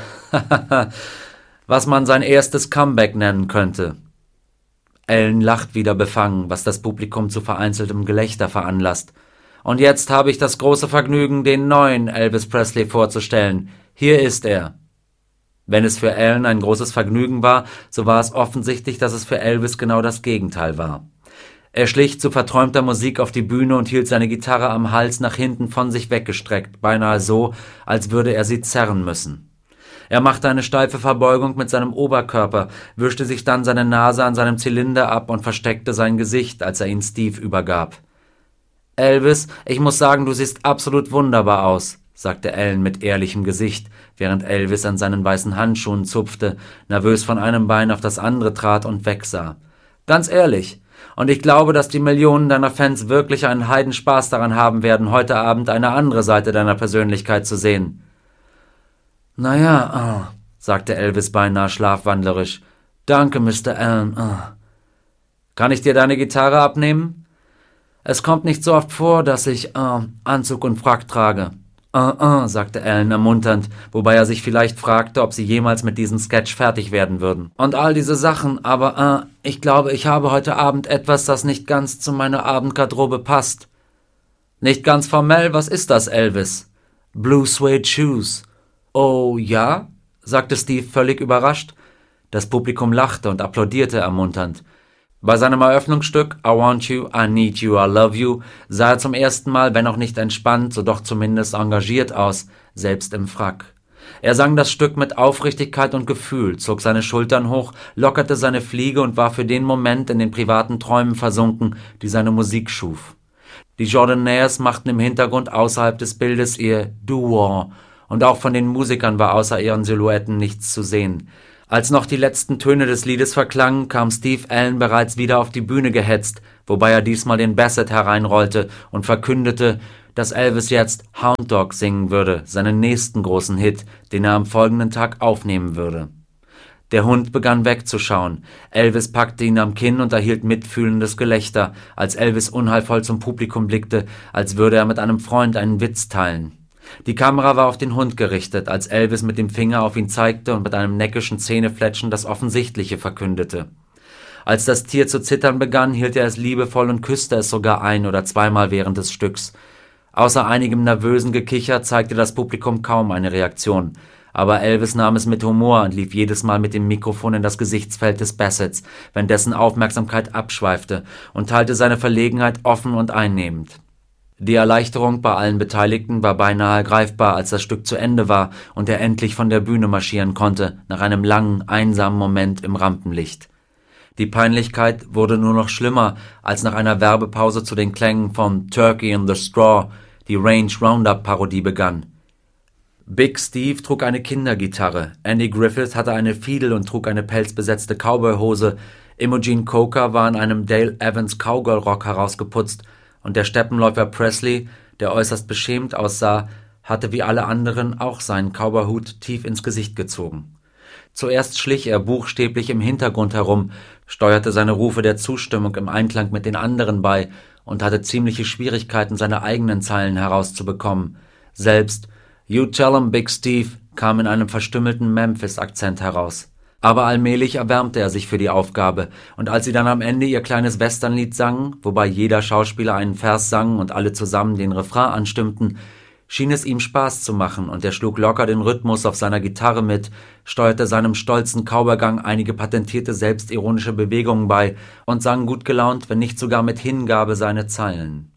was man sein erstes Comeback nennen könnte.« Allen lacht wieder befangen, was das Publikum zu vereinzeltem Gelächter veranlasst. »Und jetzt habe ich das große Vergnügen, den neuen Elvis Presley vorzustellen. Hier ist er.« Wenn es für Allen ein großes Vergnügen war, so war es offensichtlich, dass es für Elvis genau das Gegenteil war. Er schlich zu verträumter Musik auf die Bühne und hielt seine Gitarre am Hals nach hinten von sich weggestreckt, beinahe so, als würde er sie zerren müssen. Er machte eine steife Verbeugung mit seinem Oberkörper, wischte sich dann seine Nase an seinem Zylinder ab und versteckte sein Gesicht, als er ihn Steve übergab. »Elvis, ich muss sagen, du siehst absolut wunderbar aus«, sagte Allen mit ehrlichem Gesicht, während Elvis an seinen weißen Handschuhen zupfte, nervös von einem Bein auf das andere trat und wegsah. »Ganz ehrlich. Und ich glaube, dass die Millionen deiner Fans wirklich einen Heidenspaß daran haben werden, heute Abend eine andere Seite deiner Persönlichkeit zu sehen.« »Naja, sagte Elvis beinahe schlafwandlerisch. »Danke, Mr. Allen. Kann ich dir deine Gitarre abnehmen? Es kommt nicht so oft vor, dass ich Anzug und Frack trage.« sagte Allen ermunternd, wobei er sich vielleicht fragte, ob sie jemals mit diesem Sketch fertig werden würden. »Und all diese Sachen, aber ich glaube, ich habe heute Abend etwas, das nicht ganz zu meiner Abendgarderobe passt.« »Nicht ganz formell, was ist das, Elvis?« »Blue Suede Shoes.« »Oh, ja?« sagte Steve völlig überrascht. Das Publikum lachte und applaudierte ermunternd. Bei seinem Eröffnungsstück I Want You, I Need You, I Love You sah er zum ersten Mal, wenn auch nicht entspannt, so doch zumindest engagiert aus, selbst im Frack. Er sang das Stück mit Aufrichtigkeit und Gefühl, zog seine Schultern hoch, lockerte seine Fliege und war für den Moment in den privaten Träumen versunken, die seine Musik schuf. Die Jordanaires machten im Hintergrund außerhalb des Bildes ihr Doo-Wah, und auch von den Musikern war außer ihren Silhouetten nichts zu sehen. Als noch die letzten Töne des Liedes verklangen, kam Steve Allen bereits wieder auf die Bühne gehetzt, wobei er diesmal den Bassett hereinrollte und verkündete, dass Elvis jetzt Hound Dog singen würde, seinen nächsten großen Hit, den er am folgenden Tag aufnehmen würde. Der Hund begann wegzuschauen. Elvis packte ihn am Kinn und erhielt mitfühlendes Gelächter, als Elvis unheilvoll zum Publikum blickte, als würde er mit einem Freund einen Witz teilen. Die Kamera war auf den Hund gerichtet, als Elvis mit dem Finger auf ihn zeigte und mit einem neckischen Zähnefletschen das Offensichtliche verkündete. Als das Tier zu zittern begann, hielt er es liebevoll und küsste es sogar ein- oder zweimal während des Stücks. Außer einigem nervösen Gekicher zeigte das Publikum kaum eine Reaktion. Aber Elvis nahm es mit Humor und lief jedes Mal mit dem Mikrofon in das Gesichtsfeld des Bassetts, wenn dessen Aufmerksamkeit abschweifte, und teilte seine Verlegenheit offen und einnehmend. Die Erleichterung bei allen Beteiligten war beinahe greifbar, als das Stück zu Ende war und er endlich von der Bühne marschieren konnte, nach einem langen, einsamen Moment im Rampenlicht. Die Peinlichkeit wurde nur noch schlimmer, als nach einer Werbepause zu den Klängen von Turkey in the Straw die Range Roundup-Parodie begann. Big Steve trug eine Kindergitarre, Andy Griffith hatte eine Fiedel und trug eine pelzbesetzte Cowboyhose, Imogen Coker war in einem Dale Evans Cowgirl-Rock herausgeputzt und der Steppenläufer Presley, der äußerst beschämt aussah, hatte wie alle anderen auch seinen Cowboyhut tief ins Gesicht gezogen. Zuerst schlich er buchstäblich im Hintergrund herum, steuerte seine Rufe der Zustimmung im Einklang mit den anderen bei und hatte ziemliche Schwierigkeiten, seine eigenen Zeilen herauszubekommen. Selbst "You tell 'em, Big Steve" kam in einem verstümmelten Memphis-Akzent heraus. Aber allmählich erwärmte er sich für die Aufgabe, und als sie dann am Ende ihr kleines Westernlied sangen, wobei jeder Schauspieler einen Vers sang und alle zusammen den Refrain anstimmten, schien es ihm Spaß zu machen, und er schlug locker den Rhythmus auf seiner Gitarre mit, steuerte seinem stolzen Cowboygang einige patentierte selbstironische Bewegungen bei und sang gut gelaunt, wenn nicht sogar mit Hingabe, seine Zeilen.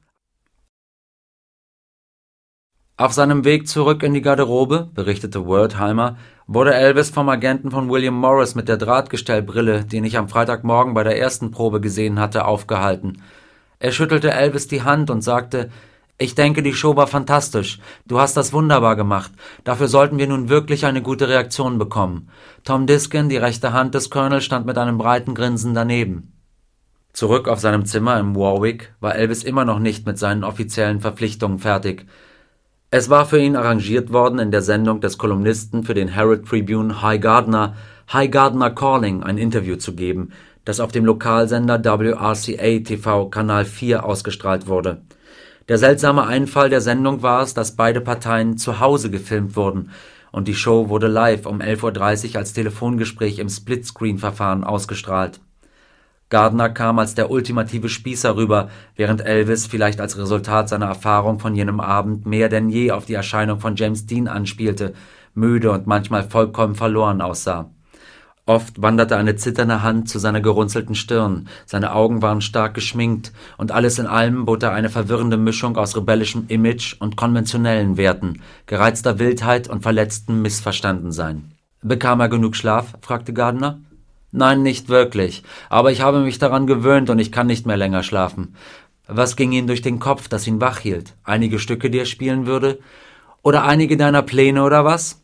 Auf seinem Weg zurück in die Garderobe, berichtete Wertheimer, wurde Elvis vom Agenten von William Morris mit der Drahtgestellbrille, den ich am Freitagmorgen bei der ersten Probe gesehen hatte, aufgehalten. Er schüttelte Elvis die Hand und sagte: »Ich denke, die Show war fantastisch. Du hast das wunderbar gemacht. Dafür sollten wir nun wirklich eine gute Reaktion bekommen.« Tom Diskin, die rechte Hand des Colonel, stand mit einem breiten Grinsen daneben. Zurück auf seinem Zimmer im Warwick war Elvis immer noch nicht mit seinen offiziellen Verpflichtungen fertig. Es war für ihn arrangiert worden, in der Sendung des Kolumnisten für den Herald Tribune Hy Gardner Calling ein Interview zu geben, das auf dem Lokalsender WRCA-TV Kanal 4 ausgestrahlt wurde. Der seltsame Einfall der Sendung war es, dass beide Parteien zu Hause gefilmt wurden, und die Show wurde live um 11:30 Uhr als Telefongespräch im Splitscreen-Verfahren ausgestrahlt. Gardner kam als der ultimative Spießer rüber, während Elvis, vielleicht als Resultat seiner Erfahrung von jenem Abend, mehr denn je auf die Erscheinung von James Dean anspielte, müde und manchmal vollkommen verloren aussah. Oft wanderte eine zitternde Hand zu seiner gerunzelten Stirn, seine Augen waren stark geschminkt, und alles in allem bot er eine verwirrende Mischung aus rebellischem Image und konventionellen Werten, gereizter Wildheit und verletztem Missverstandensein. »Bekam er genug Schlaf?« fragte Gardner. »Nein, nicht wirklich, aber ich habe mich daran gewöhnt und ich kann nicht mehr länger schlafen.« »Was ging Ihnen durch den Kopf, das ihn wach hielt? Einige Stücke, die er spielen würde? Oder einige deiner Pläne oder was?«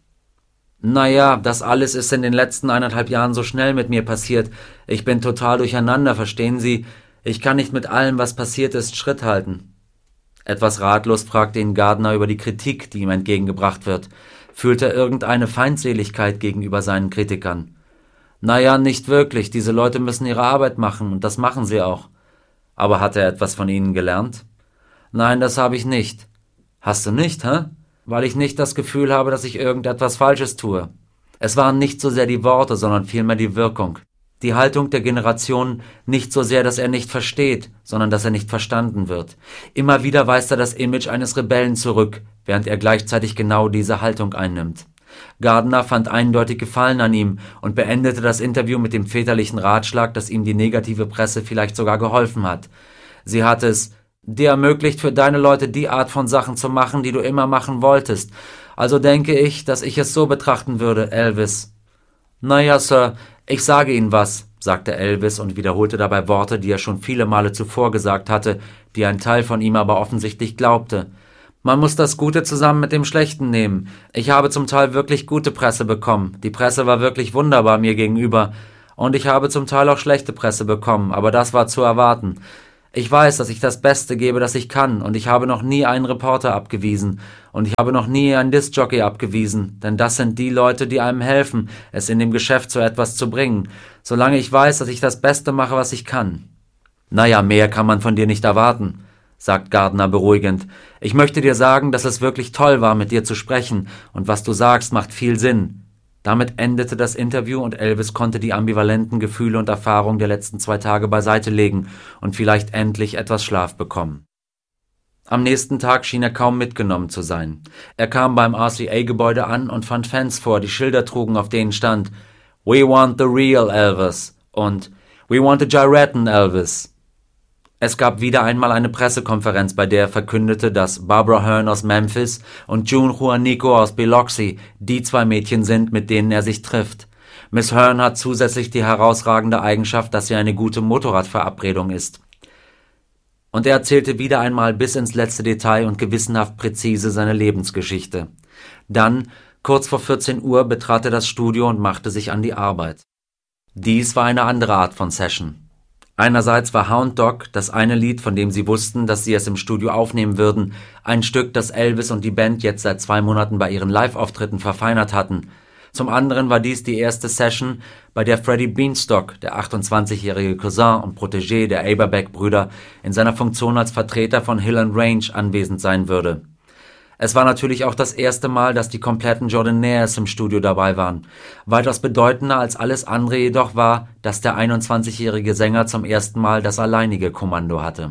»Naja, das alles ist in den letzten 1,5 Jahren so schnell mit mir passiert. Ich bin total durcheinander, verstehen Sie? Ich kann nicht mit allem, was passiert ist, Schritt halten.« Etwas ratlos fragte ihn Gardner über die Kritik, die ihm entgegengebracht wird. Fühlte er irgendeine Feindseligkeit gegenüber seinen Kritikern? »Naja, nicht wirklich, diese Leute müssen ihre Arbeit machen, und das machen sie auch.« »Aber hat er etwas von ihnen gelernt?« »Nein, das habe ich nicht.« »Hast du nicht, hä?« »Weil ich nicht das Gefühl habe, dass ich irgendetwas Falsches tue.« Es waren nicht so sehr die Worte, sondern vielmehr die Wirkung. Die Haltung der Generation, nicht so sehr, dass er nicht versteht, sondern dass er nicht verstanden wird. Immer wieder weist er das Image eines Rebellen zurück, während er gleichzeitig genau diese Haltung einnimmt. Gardner fand eindeutig Gefallen an ihm und beendete das Interview mit dem väterlichen Ratschlag, dass ihm die negative Presse vielleicht sogar geholfen hat. Sie hat es dir ermöglicht, für deine Leute die Art von Sachen zu machen, die du immer machen wolltest. Also denke ich, dass ich es so betrachten würde, Elvis. Naja, Sir, ich sage Ihnen was, sagte Elvis und wiederholte dabei Worte, die er schon viele Male zuvor gesagt hatte, die ein Teil von ihm aber offensichtlich glaubte. Man muss das Gute zusammen mit dem Schlechten nehmen. Ich habe zum Teil wirklich gute Presse bekommen. Die Presse war wirklich wunderbar mir gegenüber. Und ich habe zum Teil auch schlechte Presse bekommen, aber das war zu erwarten. Ich weiß, dass ich das Beste gebe, das ich kann, und ich habe noch nie einen Reporter abgewiesen. Und ich habe noch nie einen Diskjockey abgewiesen, denn das sind die Leute, die einem helfen, es in dem Geschäft zu etwas zu bringen, solange ich weiß, dass ich das Beste mache, was ich kann. Naja, mehr kann man von dir nicht erwarten, sagt Gardner beruhigend. Ich möchte dir sagen, dass es wirklich toll war, mit dir zu sprechen, und was du sagst, macht viel Sinn. Damit endete das Interview und Elvis konnte die ambivalenten Gefühle und Erfahrungen der letzten 2 Tage beiseite legen und vielleicht endlich etwas Schlaf bekommen. Am nächsten Tag schien er kaum mitgenommen zu sein. Er kam beim RCA-Gebäude an und fand Fans vor, die Schilder trugen, auf denen stand "We want the real Elvis" und "We want a Gyratin Elvis". Es gab wieder einmal eine Pressekonferenz, bei der er verkündete, dass Barbara Hearn aus Memphis und June Juanico aus Biloxi die 2 Mädchen sind, mit denen er sich trifft. Miss Hearn hat zusätzlich die herausragende Eigenschaft, dass sie eine gute Motorradverabredung ist. Und er erzählte wieder einmal bis ins letzte Detail und gewissenhaft präzise seine Lebensgeschichte. Dann, kurz vor 14 Uhr, betrat er das Studio und machte sich an die Arbeit. Dies war eine andere Art von Session. Einerseits war Hound Dog, das eine Lied, von dem sie wussten, dass sie es im Studio aufnehmen würden, ein Stück, das Elvis und die Band jetzt seit 2 Monaten bei ihren Live-Auftritten verfeinert hatten. Zum anderen war dies die erste Session, bei der Freddie Beanstalk, der 28-jährige Cousin und Protégé der Averback-Brüder, in seiner Funktion als Vertreter von Hill and Range anwesend sein würde. Es war natürlich auch das erste Mal, dass die kompletten Jordanaires im Studio dabei waren. Weitaus bedeutender als alles andere jedoch war, dass der 21-jährige Sänger zum ersten Mal das alleinige Kommando hatte.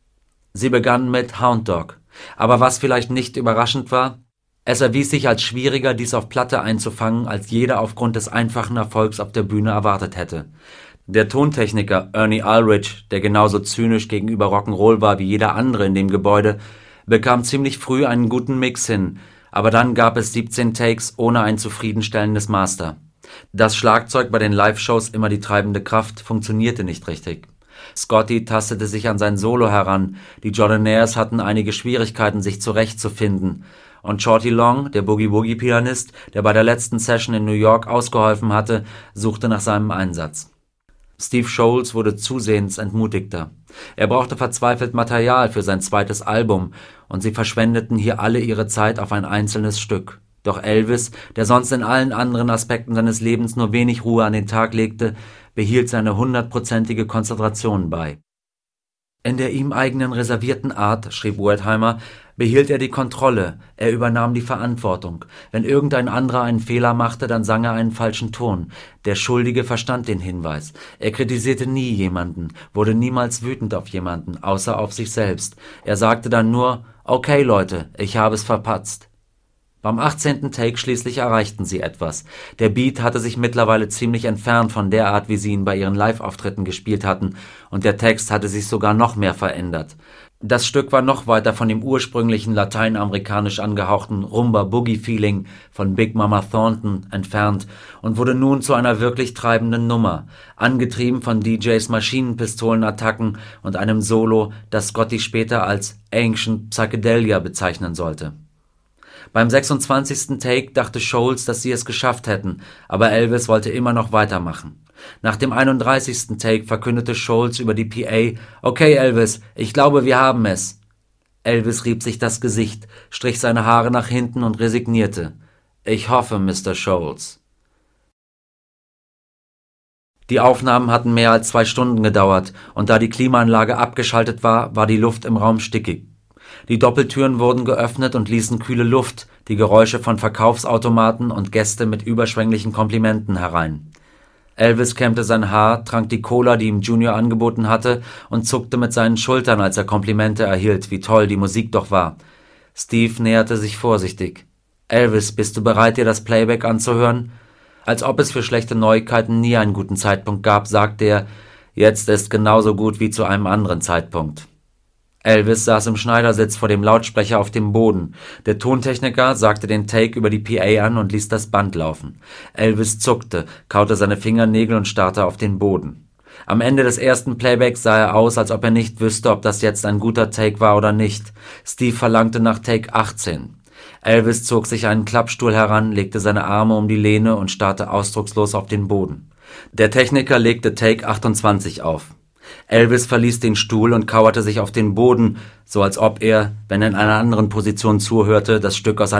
Sie begannen mit Hound Dog, aber was vielleicht nicht überraschend war, es erwies sich als schwieriger, dies auf Platte einzufangen, als jeder aufgrund des einfachen Erfolgs auf der Bühne erwartet hätte. Der Tontechniker Ernie Ulrich, der genauso zynisch gegenüber Rock'n'Roll war wie jeder andere in dem Gebäude, bekam ziemlich früh einen guten Mix hin, aber dann gab es 17 Takes ohne ein zufriedenstellendes Master. Das Schlagzeug, bei den Live-Shows immer die treibende Kraft, funktionierte nicht richtig. Scotty tastete sich an sein Solo heran, die Jordanaires hatten einige Schwierigkeiten, sich zurechtzufinden, und Shorty Long, der Boogie-Woogie-Pianist, der bei der letzten Session in New York ausgeholfen hatte, suchte nach seinem Einsatz. Steve Sholes wurde zusehends entmutigter. Er brauchte verzweifelt Material für sein zweites Album, und sie verschwendeten hier alle ihre Zeit auf ein einzelnes Stück. Doch Elvis, der sonst in allen anderen Aspekten seines Lebens nur wenig Ruhe an den Tag legte, behielt seine 100%ige Konzentration bei. In der ihm eigenen reservierten Art, schrieb Wertheimer, behielt er die Kontrolle, er übernahm die Verantwortung. Wenn irgendein anderer einen Fehler machte, dann sang er einen falschen Ton. Der Schuldige verstand den Hinweis. Er kritisierte nie jemanden, wurde niemals wütend auf jemanden, außer auf sich selbst. Er sagte dann nur, okay Leute, ich habe es verpatzt. Beim 18. Take schließlich erreichten sie etwas. Der Beat hatte sich mittlerweile ziemlich entfernt von der Art, wie sie ihn bei ihren Live-Auftritten gespielt hatten, und der Text hatte sich sogar noch mehr verändert. Das Stück war noch weiter von dem ursprünglichen lateinamerikanisch angehauchten Rumba-Boogie-Feeling von Big Mama Thornton entfernt und wurde nun zu einer wirklich treibenden Nummer, angetrieben von DJs Maschinenpistolenattacken und einem Solo, das Scotty später als Ancient Psychedelia bezeichnen sollte. Beim 26. Take dachte Sholes, dass sie es geschafft hätten, aber Elvis wollte immer noch weitermachen. Nach dem 31. Take verkündete Sholes über die PA, »Okay, Elvis, ich glaube, wir haben es.« Elvis rieb sich das Gesicht, strich seine Haare nach hinten und resignierte. »Ich hoffe, Mr. Sholes.« Die Aufnahmen hatten mehr als 2 Stunden gedauert, und da die Klimaanlage abgeschaltet war, war die Luft im Raum stickig. Die Doppeltüren wurden geöffnet und ließen kühle Luft, die Geräusche von Verkaufsautomaten und Gäste mit überschwänglichen Komplimenten herein. Elvis kämmte sein Haar, trank die Cola, die ihm Junior angeboten hatte, und zuckte mit seinen Schultern, als er Komplimente erhielt, wie toll die Musik doch war. Steve näherte sich vorsichtig. Elvis, bist du bereit, dir das Playback anzuhören? Als ob es für schlechte Neuigkeiten nie einen guten Zeitpunkt gab, sagte er, jetzt ist genauso gut wie zu einem anderen Zeitpunkt. Elvis saß im Schneidersitz vor dem Lautsprecher auf dem Boden. Der Tontechniker sagte den Take über die PA an und ließ das Band laufen. Elvis zuckte, kaute seine Fingernägel und starrte auf den Boden. Am Ende des ersten Playbacks sah er aus, als ob er nicht wüsste, ob das jetzt ein guter Take war oder nicht. Steve verlangte nach Take 18. Elvis zog sich einen Klappstuhl heran, legte seine Arme um die Lehne und starrte ausdruckslos auf den Boden. Der Techniker legte Take 28 auf. Elvis verließ den Stuhl und kauerte sich auf den Boden, so als ob er, wenn er in einer anderen Position zuhörte, das Stück aus